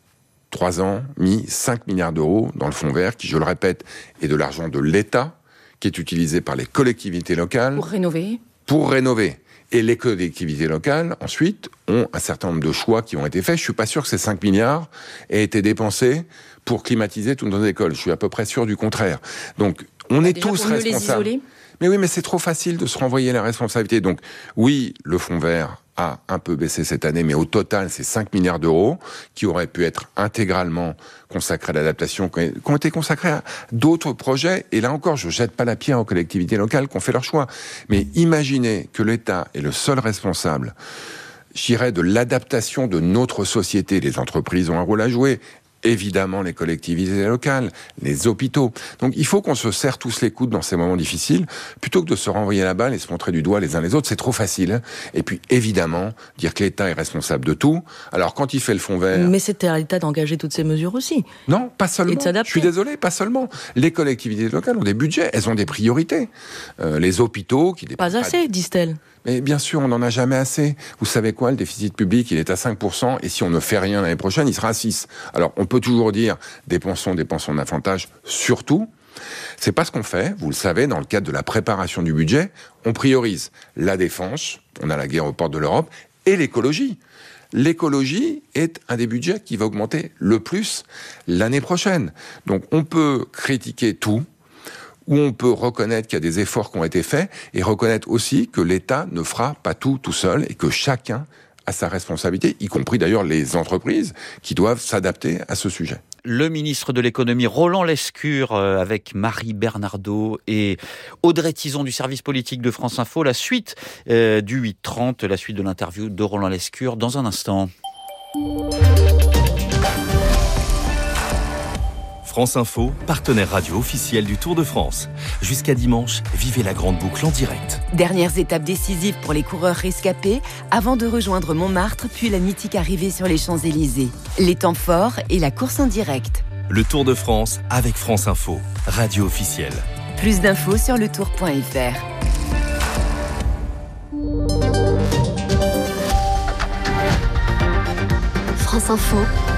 3 ans, mis 5 milliards d'euros dans le fonds vert, qui, je le répète, est de l'argent de l'État, qui est utilisé par les collectivités locales. Pour rénover. Et les collectivités locales, ensuite, ont un certain nombre de choix qui ont été faits. Je suis pas sûr que ces 5 milliards aient été dépensés pour climatiser toutes nos écoles. Je suis à peu près sûr du contraire. Donc, on est tous responsables. Mais oui, mais c'est trop facile de se renvoyer la responsabilité. Donc, oui, le fonds vert a un peu baissé cette année, mais au total, c'est 5 milliards d'euros qui auraient pu être intégralement consacrés à l'adaptation, qui ont été consacrés à d'autres projets. Et là encore, je ne jette pas la pierre aux collectivités locales qui ont fait leur choix. Mais imaginez que l'État est le seul responsable, je dirais, de l'adaptation de notre société. Les entreprises ont un rôle à jouer. Évidemment, les collectivités locales, les hôpitaux. Donc, il faut qu'on se serre tous les coudes dans ces moments difficiles, plutôt que de se renvoyer la balle et se montrer du doigt les uns les autres. C'est trop facile. Hein. Et puis, évidemment, dire que l'État est responsable de tout. Alors, quand il fait le fonds vert... Mais c'était à l'État d'engager toutes ces mesures aussi. Non, pas seulement. Et de s'adapter. Je suis désolé, pas seulement. Les collectivités locales ont des budgets, elles ont des priorités. Les hôpitaux qui dépensent... Pas assez, disent-elles. Mais bien sûr, on n'en a jamais assez. Vous savez quoi, le déficit public, il est à 5%, et si on ne fait rien l'année prochaine, il sera à 6%. Alors, on peut toujours dire, dépensons davantage, surtout. C'est pas ce qu'on fait, vous le savez, dans le cadre de la préparation du budget, on priorise la défense, on a la guerre aux portes de l'Europe, et l'écologie. L'écologie est un des budgets qui va augmenter le plus l'année prochaine. Donc, on peut critiquer tout, où on peut reconnaître qu'il y a des efforts qui ont été faits et reconnaître aussi que l'État ne fera pas tout seul et que chacun a sa responsabilité, y compris d'ailleurs les entreprises qui doivent s'adapter à ce sujet. Le ministre de l'économie Roland Lescure avec Marie Bernardo et Audrey Tison du service politique de France Info. La suite du 8h30, la suite de l'interview de Roland Lescure dans un instant. France Info, partenaire radio officiel du Tour de France. Jusqu'à dimanche, vivez la grande boucle en direct. Dernières étapes décisives pour les coureurs rescapés avant de rejoindre Montmartre, puis la mythique arrivée sur les Champs-Élysées. Les temps forts et la course en direct. Le Tour de France avec France Info, radio officielle. Plus d'infos sur letour.fr. France Info,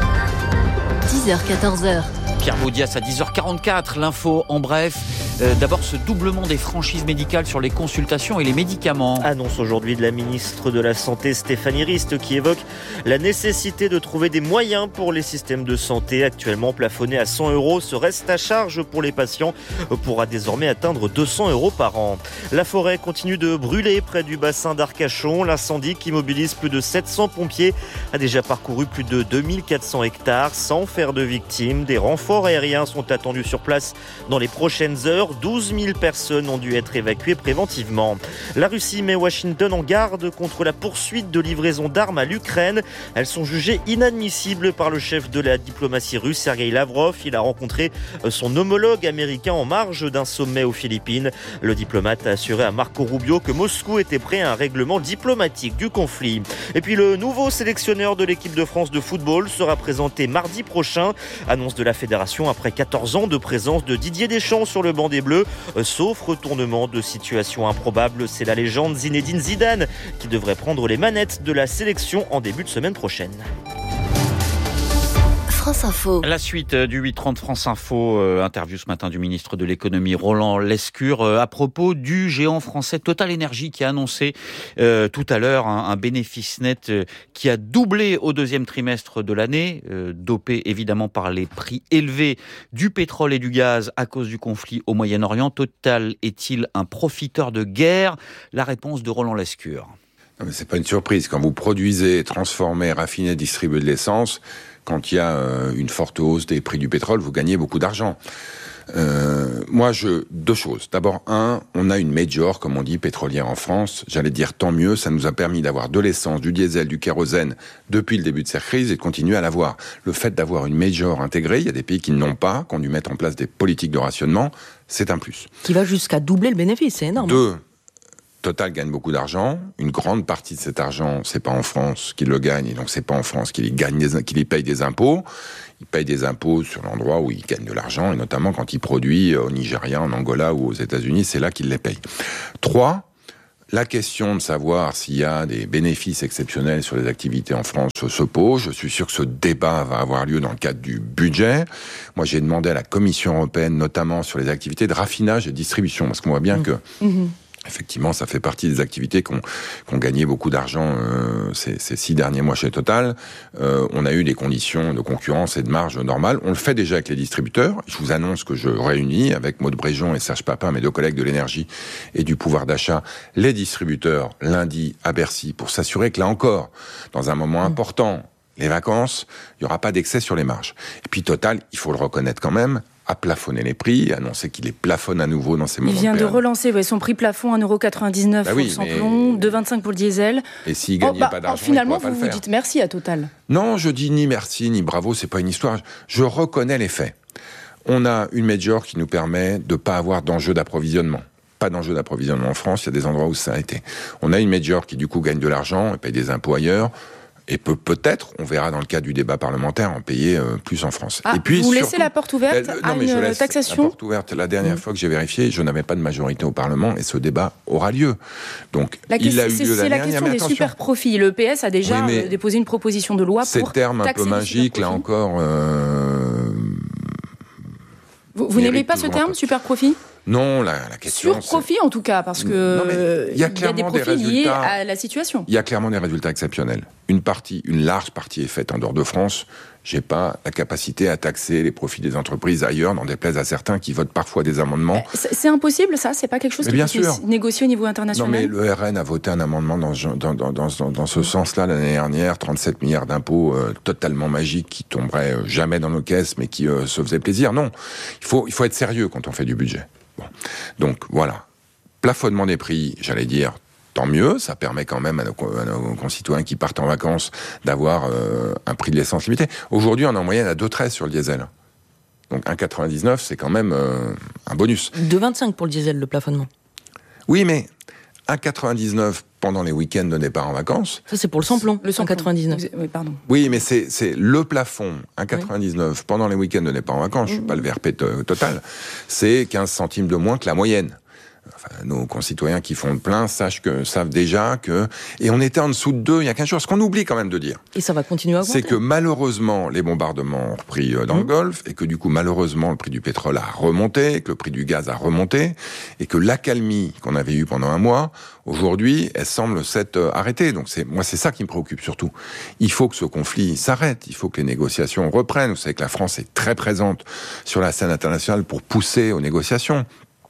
10h-14h. Pierre Baudias à 10h44, l'info en bref. D'abord, ce doublement des franchises médicales sur les consultations et les médicaments. Annonce aujourd'hui de la ministre de la Santé Stéphanie Rist qui évoque la nécessité de trouver des moyens pour les systèmes de santé actuellement plafonnés à 100 €. Ce reste à charge pour les patients pourra désormais atteindre 200 € par an. La forêt continue de brûler près du bassin d'Arcachon. L'incendie qui mobilise plus de 700 pompiers a déjà parcouru plus de 2400 hectares sans faire de victimes. Des renforts aériens sont attendus sur place dans les prochaines heures. 12 000 personnes ont dû être évacuées préventivement. La Russie met Washington en garde contre la poursuite de livraison d'armes à l'Ukraine. Elles sont jugées inadmissibles par le chef de la diplomatie russe, Sergei Lavrov. Il a rencontré son homologue américain en marge d'un sommet aux Philippines. Le diplomate a assuré à Marco Rubio que Moscou était prêt à un règlement diplomatique du conflit. Et puis le nouveau sélectionneur de l'équipe de France de football sera présenté mardi prochain. Annonce de la fédération après 14 ans de présence de Didier Deschamps sur le banc des Bleus. Sauf retournement de situation improbable, c'est la légende Zinedine Zidane qui devrait prendre les manettes de la sélection en début de semaine prochaine. France Info. La suite du 8h30 France Info, interview ce matin du ministre de l'économie Roland Lescure à propos du géant français Total Energy qui a annoncé tout à l'heure un bénéfice net qui a doublé au deuxième trimestre de l'année, dopé évidemment par les prix élevés du pétrole et du gaz à cause du conflit au Moyen-Orient. Total est-il un profiteur de guerre ? La réponse de Roland Lescure. Non, mais c'est pas une surprise. Quand vous produisez, transformez, raffinez, distribuez de l'essence, quand il y a une forte hausse des prix du pétrole, vous gagnez beaucoup d'argent. Deux choses. D'abord, on a une major, comme on dit, pétrolière en France. J'allais dire tant mieux, ça nous a permis d'avoir de l'essence, du diesel, du kérosène depuis le début de cette crise et de continuer à l'avoir. Le fait d'avoir une major intégrée, il y a des pays qui ne l'ont pas, qui ont dû mettre en place des politiques de rationnement, c'est un plus. Qui va jusqu'à doubler le bénéfice, c'est énorme. 2, Total gagne beaucoup d'argent. Une grande partie de cet argent, c'est pas en France qu'il le gagne, et donc c'est pas en France qu'il y paye des impôts. Il paye des impôts sur l'endroit où il gagne de l'argent, et notamment quand il produit au Nigeria, en Angola ou aux États-Unis, c'est là qu'il les paye. 3, la question de savoir s'il y a des bénéfices exceptionnels sur les activités en France se pose. Je suis sûr que ce débat va avoir lieu dans le cadre du budget. Moi, j'ai demandé à la Commission européenne, notamment sur les activités de raffinage et de distribution, parce qu'on voit bien que effectivement, ça fait partie des activités qui ont gagné beaucoup d'argent ces 6 derniers mois chez Total. On a eu des conditions de concurrence et de marge normales. On le fait déjà avec les distributeurs. Je vous annonce que je réunis avec Maud Bréjon et Serge Papin, mes 2 collègues de l'énergie et du pouvoir d'achat, les distributeurs lundi à Bercy pour s'assurer que là encore, dans un moment important, les vacances, il n'y aura pas d'excès sur les marges. Et puis Total, il faut le reconnaître quand même, a plafonné les prix, annoncer qu'il les plafonne à nouveau dans ces moments. Il vient de relancer son prix plafond 1,99 € pour le samplon, 2,25 € pour le diesel. Et s'il ne gagnait pas d'argent, finalement, il pourra pas le vous faire. dites merci à Total. Non, je dis ni merci, ni bravo, c'est pas une histoire. Je reconnais les faits. On a une major qui nous permet de pas avoir d'enjeu d'approvisionnement. Pas d'enjeu d'approvisionnement en France, il y a des endroits où ça a été. On a une major qui du coup gagne de l'argent et paye des impôts ailleurs. Et peut-être, on verra dans le cadre du débat parlementaire, en payer plus en France. Et puis, vous laissez la porte ouverte à une taxation ? La porte ouverte. La dernière fois que j'ai vérifié, je n'avais pas de majorité au Parlement et ce débat aura lieu. Donc, il a eu lieu c'est la question des super profits. Le PS a déjà déposé une proposition de loi pour ces termes un peu magiques, là encore... Vous n'aimez pas ce terme, super profit ? Non, la question... Sur profit, en tout cas, parce que il y a des profits liés à la situation. Il y a clairement des résultats exceptionnels. Une large partie est faite en dehors de France. J'ai pas la capacité à taxer les profits des entreprises ailleurs, n'en déplaise à certains qui votent parfois des amendements. C'est impossible, ça ? C'est pas quelque chose qui peut se négocier au niveau international ? Non, mais le RN a voté un amendement dans ce sens-là l'année dernière, 37 milliards d'impôts totalement magiques qui tomberaient jamais dans nos caisses, mais qui se faisaient plaisir. Non, il faut être sérieux quand on fait du budget. Bon. Donc voilà, plafonnement des prix, j'allais dire, tant mieux, ça permet quand même à nos concitoyens qui partent en vacances d'avoir un prix de l'essence limité. Aujourd'hui, on est en moyenne à 2,13 sur le diesel. Donc 1,99, c'est quand même un bonus. 2,25 pour le diesel, le plafonnement. Oui, mais 1,99 pendant les week-ends de départ en vacances. Ça, c'est pour le samplon, le 199. Oui, pardon. Oui, mais c'est le plafond, 1,99 pendant les week-ends de départ en vacances, je ne suis pas le VRP total, c'est 15 centimes de moins que la moyenne. Enfin, nos concitoyens qui font le plein savent déjà que... Et on était en dessous de 2 il y a 15 jours. Ce qu'on oublie quand même de dire... Et ça va continuer à augmenter. C'est que malheureusement, les bombardements ont repris dans le Golfe, et que du coup, malheureusement, le prix du pétrole a remonté, que le prix du gaz a remonté, et que l'accalmie qu'on avait eue pendant un mois, aujourd'hui, elle semble s'être arrêtée. Donc c'est ça qui me préoccupe surtout. Il faut que ce conflit s'arrête, il faut que les négociations reprennent. Vous savez que la France est très présente sur la scène internationale pour pousser aux négociations.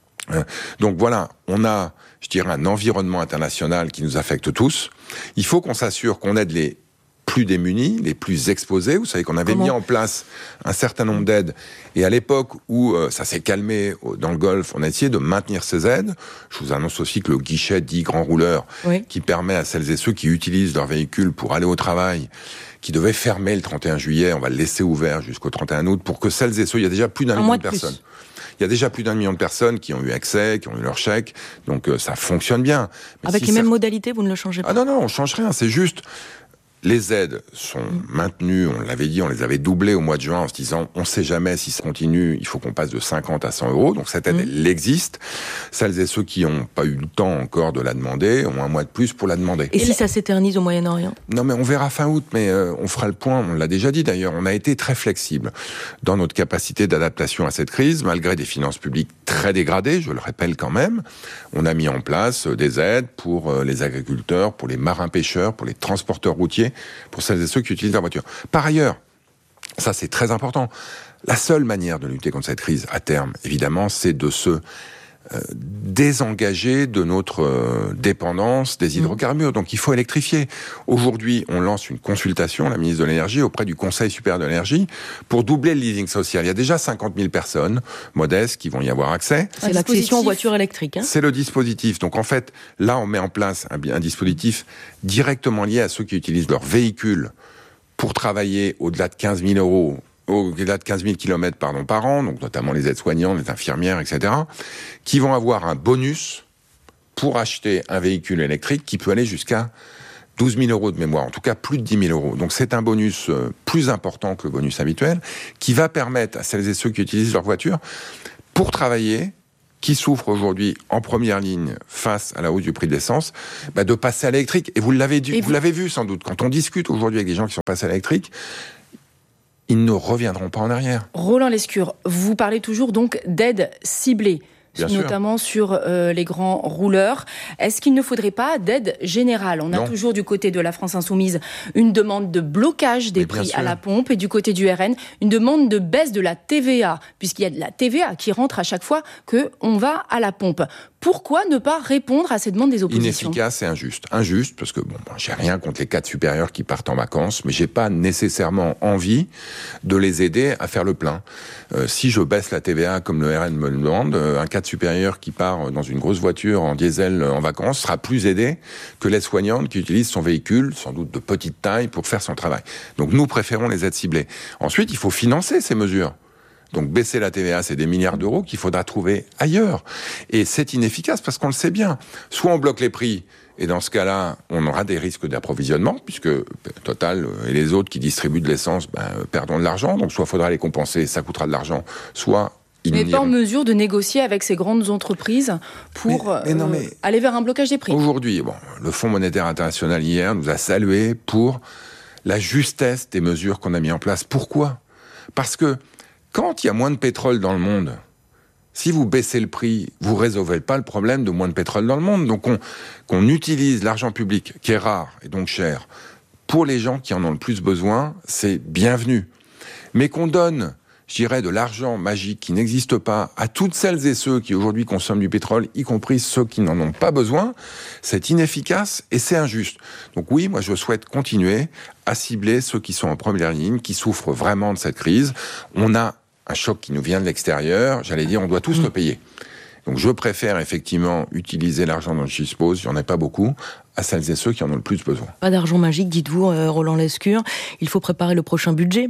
Donc voilà, on a, je dirais, un environnement international qui nous affecte tous. Il faut qu'on s'assure qu'on aide les plus démunis, les plus exposés. Vous savez qu'on avait mis en place un certain nombre d'aides. Et à l'époque où ça s'est calmé dans le Golfe, on a essayé de maintenir ces aides. Je vous annonce aussi que le guichet dit grand rouleur, qui permet à celles et ceux qui utilisent leur véhicule pour aller au travail, qui devait fermer le 31 juillet, on va le laisser ouvert jusqu'au 31 août, pour que celles et ceux, il y a déjà plus d'1 million de personnes. Il y a déjà plus d'1 million de personnes qui ont eu accès, qui ont eu leur chèque, donc ça fonctionne bien. Mais avec les mêmes modalités, vous ne le changez pas ? Ah non, on change rien, c'est juste... Les aides sont maintenues, on l'avait dit, on les avait doublées au mois de juin en se disant, on ne sait jamais si ça continue, il faut qu'on passe de 50 à 100 euros. Donc cette aide, elle existe. Celles et ceux qui n'ont pas eu le temps encore de la demander ont un mois de plus pour la demander. Et si ça s'éternise au Moyen-Orient ? Non, mais on verra fin août, mais on fera le point, on l'a déjà dit d'ailleurs, on a été très flexible dans notre capacité d'adaptation à cette crise, malgré des finances publiques très dégradées, je le rappelle quand même. On a mis en place des aides pour les agriculteurs, pour les marins-pêcheurs, pour les transporteurs routiers, pour celles et ceux qui utilisent leur voiture. Par ailleurs, ça c'est très important, la seule manière de lutter contre cette crise à terme, évidemment, c'est de se désengager de notre dépendance des hydrocarbures. Donc il faut électrifier. Aujourd'hui, on lance une consultation, la ministre de l'Énergie, auprès du Conseil supérieur de l'énergie, pour doubler le leasing social. Il y a déjà 50 000 personnes modestes qui vont y avoir accès. C'est l'accession aux voitures électriques. C'est le dispositif. Donc en fait, là, on met en place un dispositif directement lié à ceux qui utilisent leur véhicule pour travailler au-delà de 15 000 euros au-delà de 15 000 km par an, donc notamment les aides-soignants, les infirmières, etc., qui vont avoir un bonus pour acheter un véhicule électrique qui peut aller jusqu'à 12 000 euros de mémoire, en tout cas plus de 10 000 euros. Donc c'est un bonus plus important que le bonus habituel, qui va permettre à celles et ceux qui utilisent leur voiture, pour travailler, qui souffrent aujourd'hui en première ligne face à la hausse du prix de l'essence, de passer à l'électrique. Et vous l'avez vu sans doute, quand on discute aujourd'hui avec des gens qui sont passés à l'électrique, ils ne reviendront pas en arrière. Roland Lescure, vous parlez toujours donc d'aides ciblées, notamment sur les grands rouleurs. Est-ce qu'il ne faudrait pas d'aide générale ? On a toujours du côté de la France Insoumise une demande de blocage des prix à la pompe, et du côté du RN, une demande de baisse de la TVA, puisqu'il y a de la TVA qui rentre à chaque fois qu'on va à la pompe. Pourquoi ne pas répondre à ces demandes des oppositions ? Inefficace et injuste. Injuste parce que j'ai rien contre les cadres supérieurs qui partent en vacances, mais j'ai pas nécessairement envie de les aider à faire le plein. Si je baisse la TVA comme le RN me le demande, un cadre supérieur qui part dans une grosse voiture en diesel en vacances sera plus aidé que l'aide-soignante qui utilise son véhicule, sans doute de petite taille, pour faire son travail. Donc nous préférons les aides ciblées. Ensuite, il faut financer ces mesures. Donc baisser la TVA, c'est des milliards d'euros qu'il faudra trouver ailleurs. Et c'est inefficace parce qu'on le sait bien. Soit on bloque les prix, et dans ce cas-là, on aura des risques d'approvisionnement, puisque Total et les autres qui distribuent de l'essence perdront de l'argent. Donc soit il faudra les compenser, ça coûtera de l'argent, soit... Mais pas en mesure de négocier avec ces grandes entreprises pour aller vers un blocage des prix. Aujourd'hui, le Fonds monétaire international hier nous a salué pour la justesse des mesures qu'on a mis en place. Pourquoi ? Parce que quand il y a moins de pétrole dans le monde, si vous baissez le prix, vous ne résolvez pas le problème de moins de pétrole dans le monde. Donc qu'on utilise l'argent public, qui est rare et donc cher, pour les gens qui en ont le plus besoin, c'est bienvenu. Mais qu'on donne, je dirais, de l'argent magique qui n'existe pas à toutes celles et ceux qui aujourd'hui consomment du pétrole, y compris ceux qui n'en ont pas besoin, c'est inefficace et c'est injuste. Donc oui, moi je souhaite continuer à cibler ceux qui sont en première ligne, qui souffrent vraiment de cette crise. On a un choc qui nous vient de l'extérieur, j'allais dire, on doit tous le payer. Donc je préfère effectivement utiliser l'argent dont je dispose, il n'y en a pas beaucoup, à celles et ceux qui en ont le plus besoin. Pas d'argent magique, dites-vous, Roland Lescure. Il faut préparer le prochain budget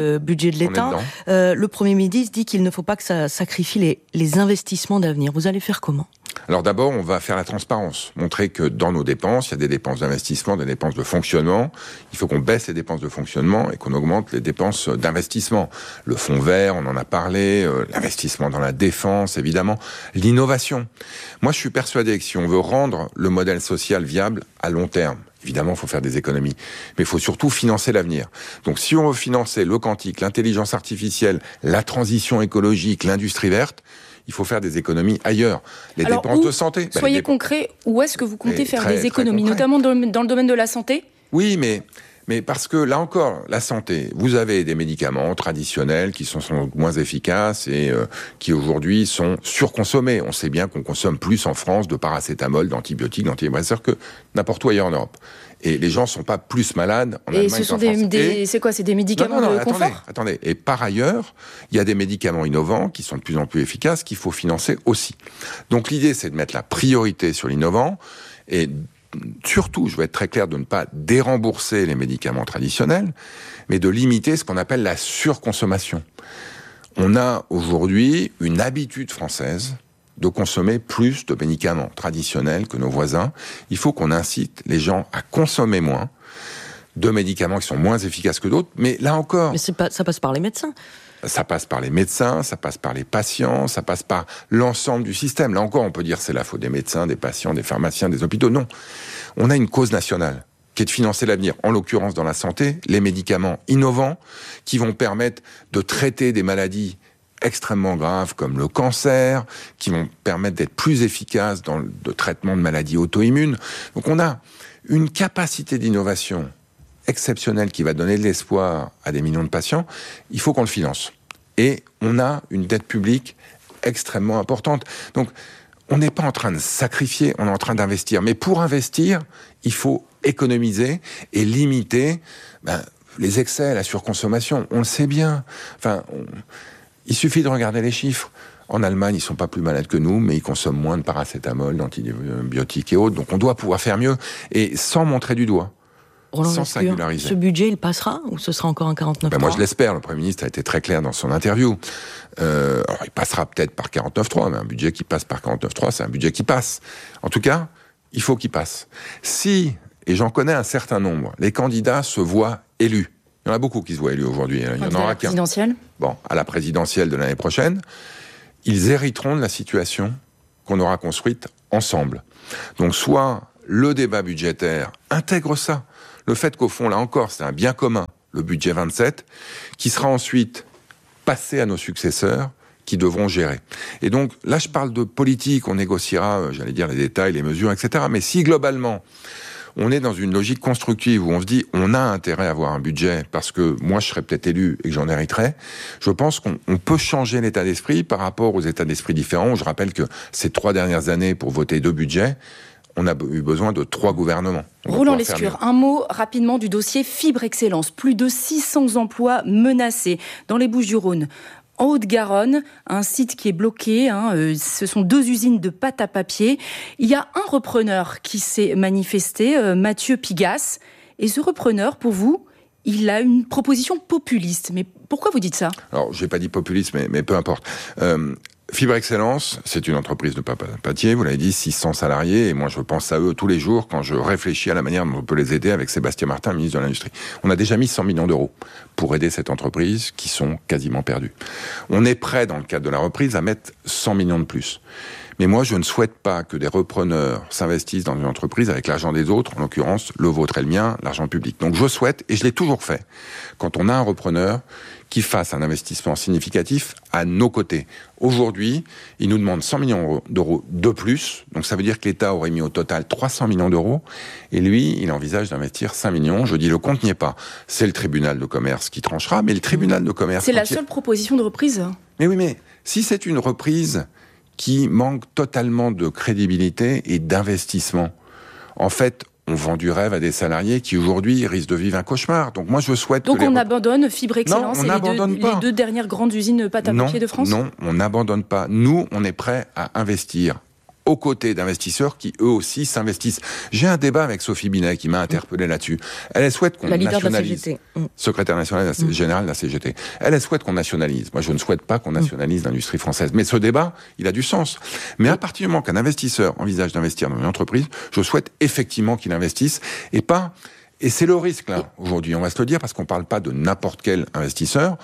de l'État. Le Premier ministre dit qu'il ne faut pas que ça sacrifie les investissements d'avenir. Vous allez faire comment ? Alors d'abord, on va faire la transparence, montrer que dans nos dépenses, il y a des dépenses d'investissement, des dépenses de fonctionnement. Il faut qu'on baisse les dépenses de fonctionnement et qu'on augmente les dépenses d'investissement. Le fonds vert, on en a parlé, l'investissement dans la défense, évidemment, l'innovation. Moi, je suis persuadé que si on veut rendre le modèle social viable à long terme, évidemment, il faut faire des économies, mais il faut surtout financer l'avenir. Donc si on veut financer le quantique, l'intelligence artificielle, la transition écologique, l'industrie verte, il faut faire des économies ailleurs. Les dépenses de santé. Soyez concret, où est-ce que vous comptez faire des économies, notamment dans le domaine de la santé ? Oui, mais parce que, là encore, la santé, vous avez des médicaments traditionnels qui sont moins efficaces et qui aujourd'hui sont surconsommés. On sait bien qu'on consomme plus en France de paracétamol, d'antibiotiques, d'antidépresseurs que n'importe où ailleurs en Europe. Et les gens ne sont pas plus malades en Allemagne qu'en France. C'est quoi ? C'est des médicaments de confort ? Attendez. Et par ailleurs, il y a des médicaments innovants qui sont de plus en plus efficaces qu'il faut financer aussi. Donc l'idée, c'est de mettre la priorité sur l'innovant et surtout, je vais être très clair, de ne pas dérembourser les médicaments traditionnels, mais de limiter ce qu'on appelle la surconsommation. On a aujourd'hui une habitude française de consommer plus de médicaments traditionnels que nos voisins. Il faut qu'on incite les gens à consommer moins. de médicaments qui sont moins efficaces que d'autres, mais là encore... Mais ça passe par les médecins. Ça passe par les médecins, ça passe par les patients, ça passe par l'ensemble du système. Là encore, on peut dire c'est la faute des médecins, des patients, des pharmaciens, des hôpitaux. Non, on a une cause nationale qui est de financer l'avenir. En l'occurrence, dans la santé, les médicaments innovants qui vont permettre de traiter des maladies extrêmement graves comme le cancer, qui vont permettre d'être plus efficaces dans le traitement de maladies auto-immunes. Donc on a une capacité d'innovation exceptionnelle qui va donner de l'espoir à des millions de patients. Il faut qu'on le finance. Et on a une dette publique extrêmement importante. Donc on n'est pas en train de sacrifier, on est en train d'investir. Mais pour investir, il faut économiser et limiter les excès, la surconsommation. On le sait bien. Il suffit de regarder les chiffres. En Allemagne, ils sont pas plus malades que nous, mais ils consomment moins de paracétamol, d'antibiotiques et autres. Donc on doit pouvoir faire mieux, et sans montrer du doit. Roland sans Lescure, singulariser. Ce budget, il passera ou ce sera encore un 49.3 ? Moi, je l'espère. Le Premier ministre a été très clair dans son interview. Alors, il passera peut-être par 49.3, mais un budget qui passe par 49.3, c'est un budget qui passe. En tout cas, il faut qu'il passe. Si, et j'en connais un certain nombre, les candidats se voient élus. Il y en a beaucoup qui se voient élus aujourd'hui. Il y en aura qu'un. Présidentielle ? Bon, à la présidentielle de l'année prochaine, ils hériteront de la situation qu'on aura construite ensemble. Donc, soit le débat budgétaire intègre ça. Le fait qu'au fond, là encore, c'est un bien commun, le budget 27, qui sera ensuite passé à nos successeurs, qui devront gérer. Et donc, là, je parle de politique, on négociera, j'allais dire, les détails, les mesures, etc. Mais si, globalement, on est dans une logique constructive où on se dit, on a intérêt à avoir un budget, parce que moi, je serais peut-être élu et que j'en hériterais, je pense qu'on peut changer l'état d'esprit par rapport aux états d'esprit différents. Je rappelle que ces 3 dernières années, pour voter 2 budgets, on a eu besoin de 3 gouvernements. Roland Lescure, un mot rapidement du dossier Fibre Excellence. Plus de 600 emplois menacés dans les Bouches-du-Rhône. En Haute-Garonne, un site qui est bloqué, ce sont 2 usines de pâte à papier. Il y a un repreneur qui s'est manifesté, Mathieu Pigasse. Et ce repreneur, pour vous, il a une proposition populiste. Mais pourquoi vous dites ça ? Alors, j'ai pas dit populiste, mais peu importe. Fibre Excellence, c'est une entreprise de papier, vous l'avez dit, 600 salariés, et moi je pense à eux tous les jours quand je réfléchis à la manière dont on peut les aider avec Sébastien Martin, ministre de l'Industrie. On a déjà mis 100 millions d'euros pour aider cette entreprise qui sont quasiment perdues. On est prêt, dans le cadre de la reprise, à mettre 100 millions de plus. Mais moi, je ne souhaite pas que des repreneurs s'investissent dans une entreprise avec l'argent des autres, en l'occurrence le vôtre et le mien, l'argent public. Donc je souhaite, et je l'ai toujours fait, quand on a un repreneur, qui fasse un investissement significatif à nos côtés. Aujourd'hui, il nous demande 100 millions d'euros de plus, donc ça veut dire que l'État aurait mis au total 300 millions d'euros, et lui, il envisage d'investir 5 millions. Je dis, le compte n'y est pas. C'est le tribunal de commerce qui tranchera, mais le tribunal de commerce... C'est la seule proposition de reprise ? Mais oui, mais si c'est une reprise qui manque totalement de crédibilité et d'investissement, en fait, on vend du rêve à des salariés qui, aujourd'hui, risquent de vivre un cauchemar. Donc moi, je souhaite... Donc on abandonne Fibre Excellence et les 2 dernières grandes usines pâte à papier de France ? Non, on n'abandonne pas. Nous, on est prêts à investir aux côtés d'investisseurs qui, eux aussi, s'investissent. J'ai un débat avec Sophie Binet qui m'a interpellé là-dessus. Elle souhaite qu'on nationalise. Secrétaire nationale générale de la CGT. Elle souhaite qu'on nationalise. Moi, je ne souhaite pas qu'on nationalise l'industrie française. Mais ce débat, il a du sens. Mais à partir du moment qu'un investisseur envisage d'investir dans une entreprise, je souhaite effectivement qu'il investisse et pas... Et c'est le risque, là, aujourd'hui. On va se le dire parce qu'on ne parle pas de n'importe quel investisseur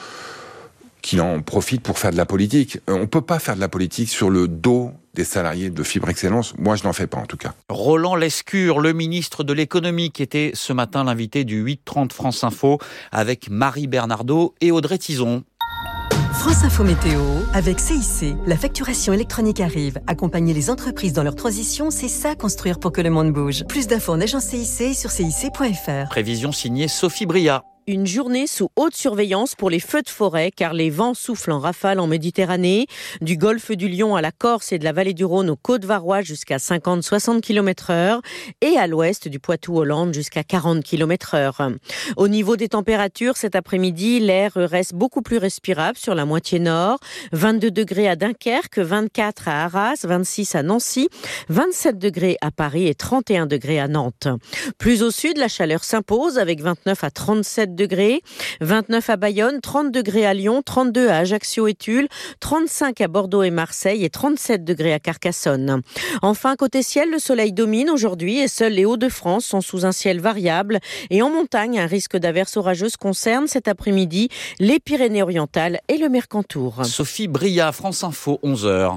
qui en profite pour faire de la politique. On ne peut pas faire de la politique sur le dos des salariés de Fibre Excellence. Moi, je n'en fais pas, en tout cas. Roland Lescure, le ministre de l'économie, qui était ce matin l'invité du 8h30 France Info avec Marie Bernardo et Audrey Tizon. France Info Météo, avec CIC. La facturation électronique arrive. Accompagner les entreprises dans leur transition, c'est ça, construire pour que le monde bouge. Plus d'infos en agence CIC sur cic.fr. Prévision signée Sophie Bria. Une journée sous haute surveillance pour les feux de forêt, car les vents soufflent en rafale en Méditerranée, du golfe du Lion à la Corse et de la vallée du Rhône aux Côtes-Varois jusqu'à 50-60 km/h et à l'ouest du Poitou-Hollande jusqu'à 40 km/h. Au niveau des températures, cet après-midi, l'air reste beaucoup plus respirable sur la moitié nord. 22 degrés à Dunkerque, 24 à Arras, 26 à Nancy, 27 degrés à Paris et 31 degrés à Nantes. Plus au sud, la chaleur s'impose avec 29 à 37 27 degrés, 29 à Bayonne, 30 degrés à Lyon, 32 à Ajaccio et Tulle, 35 à Bordeaux et Marseille et 37 degrés à Carcassonne. Enfin, côté ciel, le soleil domine aujourd'hui et seuls les Hauts-de-France sont sous un ciel variable. Et en montagne, un risque d'averses orageuses concerne cet après-midi les Pyrénées-Orientales et le Mercantour. Sophie Bria, France Info, 11h.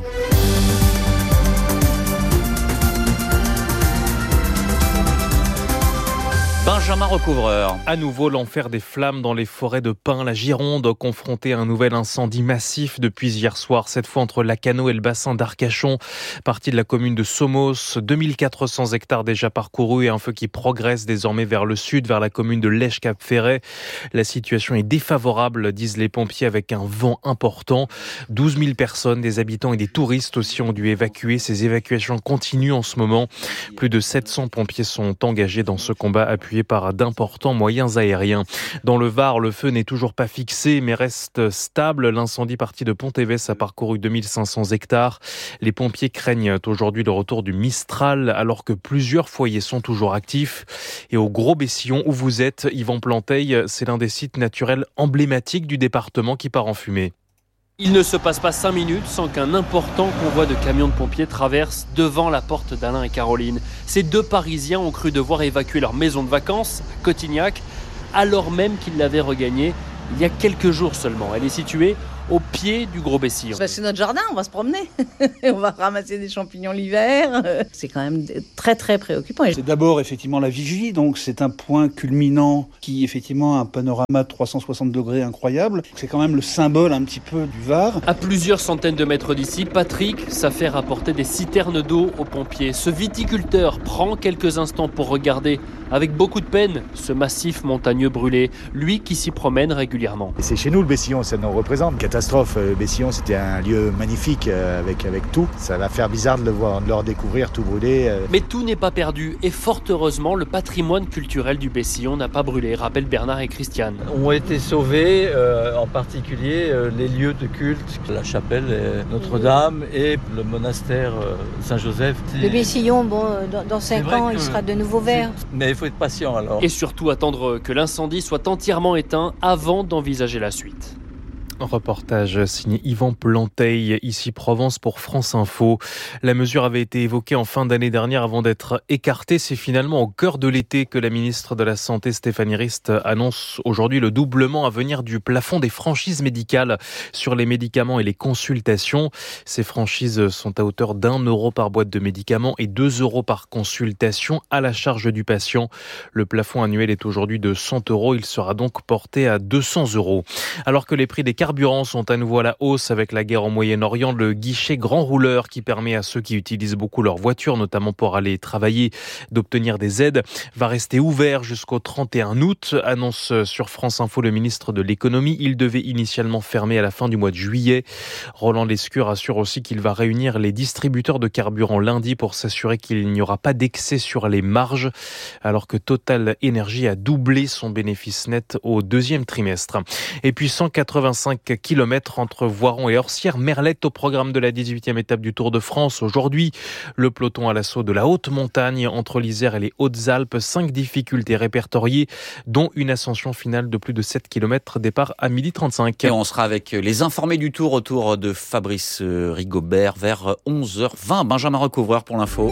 Benjamin Recouvreur. À nouveau, l'enfer des flammes dans les forêts de pins. La Gironde, confrontée à un nouvel incendie massif depuis hier soir, cette fois entre Lacanau et le bassin d'Arcachon, partie de la commune de Somos. 2400 hectares déjà parcourus et un feu qui progresse désormais vers le sud, vers la commune de Lèche-Cap-Ferret. La situation est défavorable, disent les pompiers, avec un vent important. 12 000 personnes, des habitants et des touristes aussi ont dû évacuer. Ces évacuations continuent en ce moment. Plus de 700 pompiers sont engagés dans ce combat appuyé par d'importants moyens aériens. Dans le Var, le feu n'est toujours pas fixé mais reste stable. L'incendie parti de Pont-Évès a parcouru 2500 hectares. Les pompiers craignent aujourd'hui le retour du Mistral alors que plusieurs foyers sont toujours actifs. Et au Gros-Bessillon où vous êtes, Yvan Planteil, c'est l'un des sites naturels emblématiques du département qui part en fumée. Il ne se passe pas 5 minutes sans qu'un important convoi de camions de pompiers traverse devant la porte d'Alain et Caroline. Ces deux Parisiens ont cru devoir évacuer leur maison de vacances à Cotignac, alors même qu'ils l'avaient regagnée il y a quelques jours seulement. Elle est située au pied du Gros-Bessillon. C'est notre jardin, on va se promener. On va ramasser des champignons l'hiver. C'est quand même très très préoccupant. C'est d'abord effectivement la vigie, donc c'est un point culminant qui effectivement a un panorama de 360 degrés incroyable. C'est quand même le symbole un petit peu du Var. À plusieurs centaines de mètres d'ici, Patrick s'affaire à apporter des citernes d'eau aux pompiers. Ce viticulteur prend quelques instants pour regarder avec beaucoup de peine ce massif montagneux brûlé, lui qui s'y promène régulièrement. Et c'est chez nous le Bessillon, ça nous représente. Catastrophe, Bessillon c'était un lieu magnifique avec tout. Ça va faire bizarre de le voir, de le redécouvrir tout brûlé. Mais tout n'est pas perdu et fort heureusement le patrimoine culturel du Bessillon n'a pas brûlé, rappellent Bernard et Christiane. Ont été sauvés, en particulier les lieux de culte, la chapelle Notre-Dame et le monastère Saint-Joseph. Le Bessillon, dans 5 ans, il sera de nouveau vert. Mais il faut être patient alors. Et surtout attendre que l'incendie soit entièrement éteint avant d'envisager la suite. Un reportage signé Yvan Planteil, ici Provence pour France Info. La mesure avait été évoquée en fin d'année dernière avant d'être écartée. C'est finalement au cœur de l'été que la ministre de la Santé, Stéphanie Rist, annonce aujourd'hui le doublement à venir du plafond des franchises médicales sur les médicaments et les consultations. Ces franchises sont à hauteur d'1 € par boîte de médicaments et 2 € par consultation à la charge du patient. Le plafond annuel est aujourd'hui de 100 €. Il sera donc porté à 200 €. Alors que les prix des carburants sont à nouveau à la hausse avec la guerre au Moyen-Orient, le guichet grand rouleur qui permet à ceux qui utilisent beaucoup leur voiture, notamment pour aller travailler, d'obtenir des aides, va rester ouvert jusqu'au 31 août, annonce sur France Info le ministre de l'économie. Il devait initialement fermer à la fin du mois de juillet. Roland Lescure assure aussi qu'il va réunir les distributeurs de carburant lundi pour s'assurer qu'il n'y aura pas d'excès sur les marges, alors que Total Énergie a doublé son bénéfice net au deuxième trimestre. Et puis 185 km entre Voiron et Orsières-Merlette au programme de la 18e étape du Tour de France. Aujourd'hui, le peloton à l'assaut de la haute montagne entre l'Isère et les Hautes-Alpes. 5 difficultés répertoriées, dont une ascension finale de plus de 7 km, départ à 12h35. Et on sera avec les informés du Tour autour de Fabrice Rigobert vers 11h20. Benjamin Recouvreur pour l'info.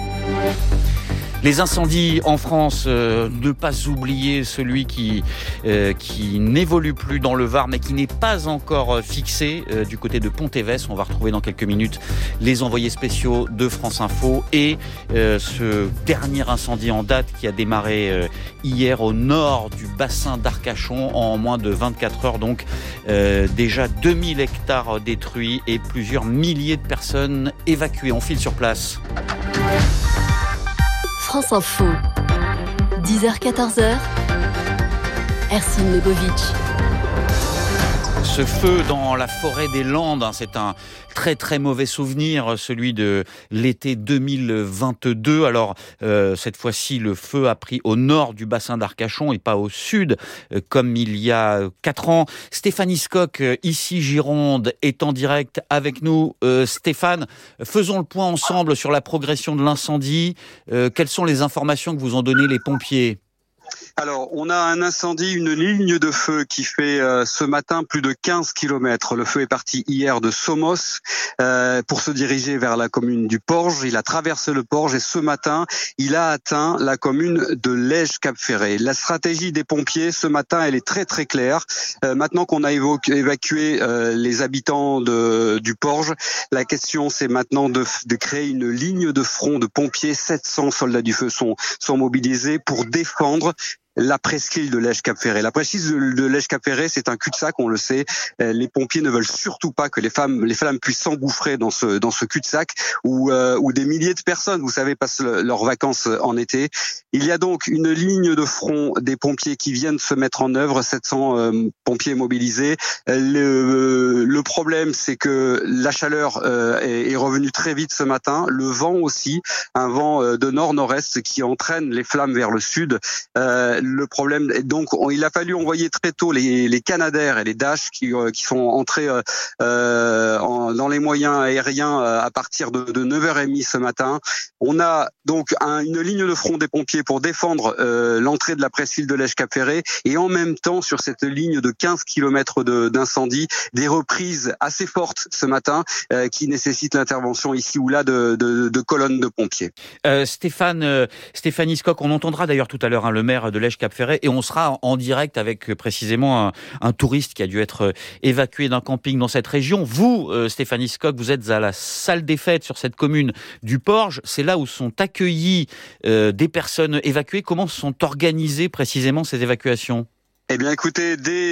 Les incendies en France, ne pas oublier celui qui n'évolue plus dans le Var, mais qui n'est pas encore fixé du côté de Pont-Évès. On va retrouver dans quelques minutes les envoyés spéciaux de France Info et ce dernier incendie en date qui a démarré hier au nord du bassin d'Arcachon en moins de 24 heures. Donc déjà 2000 hectares détruits et plusieurs milliers de personnes évacuées. On file sur place. France Info, 10h-14h, Ercine Lebovic. Ce feu dans la forêt des Landes, c'est un très très mauvais souvenir, celui de l'été 2022. Alors cette fois-ci, le feu a pris au nord du bassin d'Arcachon et pas au sud, comme il y a 4 ans. Stéphanie Scocq, ici Gironde, est en direct avec nous. Stéphane, faisons le point ensemble sur la progression de l'incendie. Quelles sont les informations que vous ont données les pompiers ? Alors, on a un incendie, une ligne de feu qui fait ce matin plus de 15 km. Le feu est parti hier de Somos pour se diriger vers la commune du Porge. Il a traversé le Porge et ce matin, il a atteint la commune de Lège-Cap-Ferré. La stratégie des pompiers ce matin, elle est très très claire. Maintenant qu'on a évacué les habitants du Porge, la question c'est maintenant de créer une ligne de front de pompiers. 700 soldats du feu sont mobilisés pour défendre la presqu'île de Lège-Cap-Ferré. La presqu'île de Lège-Cap-Ferré, c'est un cul-de-sac, on le sait. Les pompiers ne veulent surtout pas que les flammes puissent s'engouffrer dans ce cul-de-sac où des milliers de personnes, vous savez, passent leurs vacances en été. Il y a donc une ligne de front des pompiers qui viennent se mettre en œuvre, 700 pompiers mobilisés. Le problème, c'est que la chaleur est revenue très vite ce matin. Le vent aussi, un vent de nord-nord-est qui entraîne les flammes vers le sud. Le problème, donc, il a fallu envoyer très tôt les Canadair et les Dash qui sont entrés dans les moyens aériens à partir de 9h30 ce matin. On a donc une ligne de front des pompiers pour défendre l'entrée de la presqu'île de Lège-Cap-Ferré et en même temps sur cette ligne de 15 km d'incendie, des reprises assez fortes ce matin qui nécessitent l'intervention ici ou là de colonnes de pompiers. Stéphanie Scocq, on entendra d'ailleurs tout à l'heure le maire de Lège-Cap-Ferré et on sera en direct avec précisément un touriste qui a dû être évacué d'un camping dans cette région. Vous, Stéphanie Scocq, vous êtes à la salle des fêtes sur cette commune du Porge. C'est là où sont accueillies des personnes évacuées. Comment sont organisées précisément ces évacuations ? Eh bien, écoutez, dès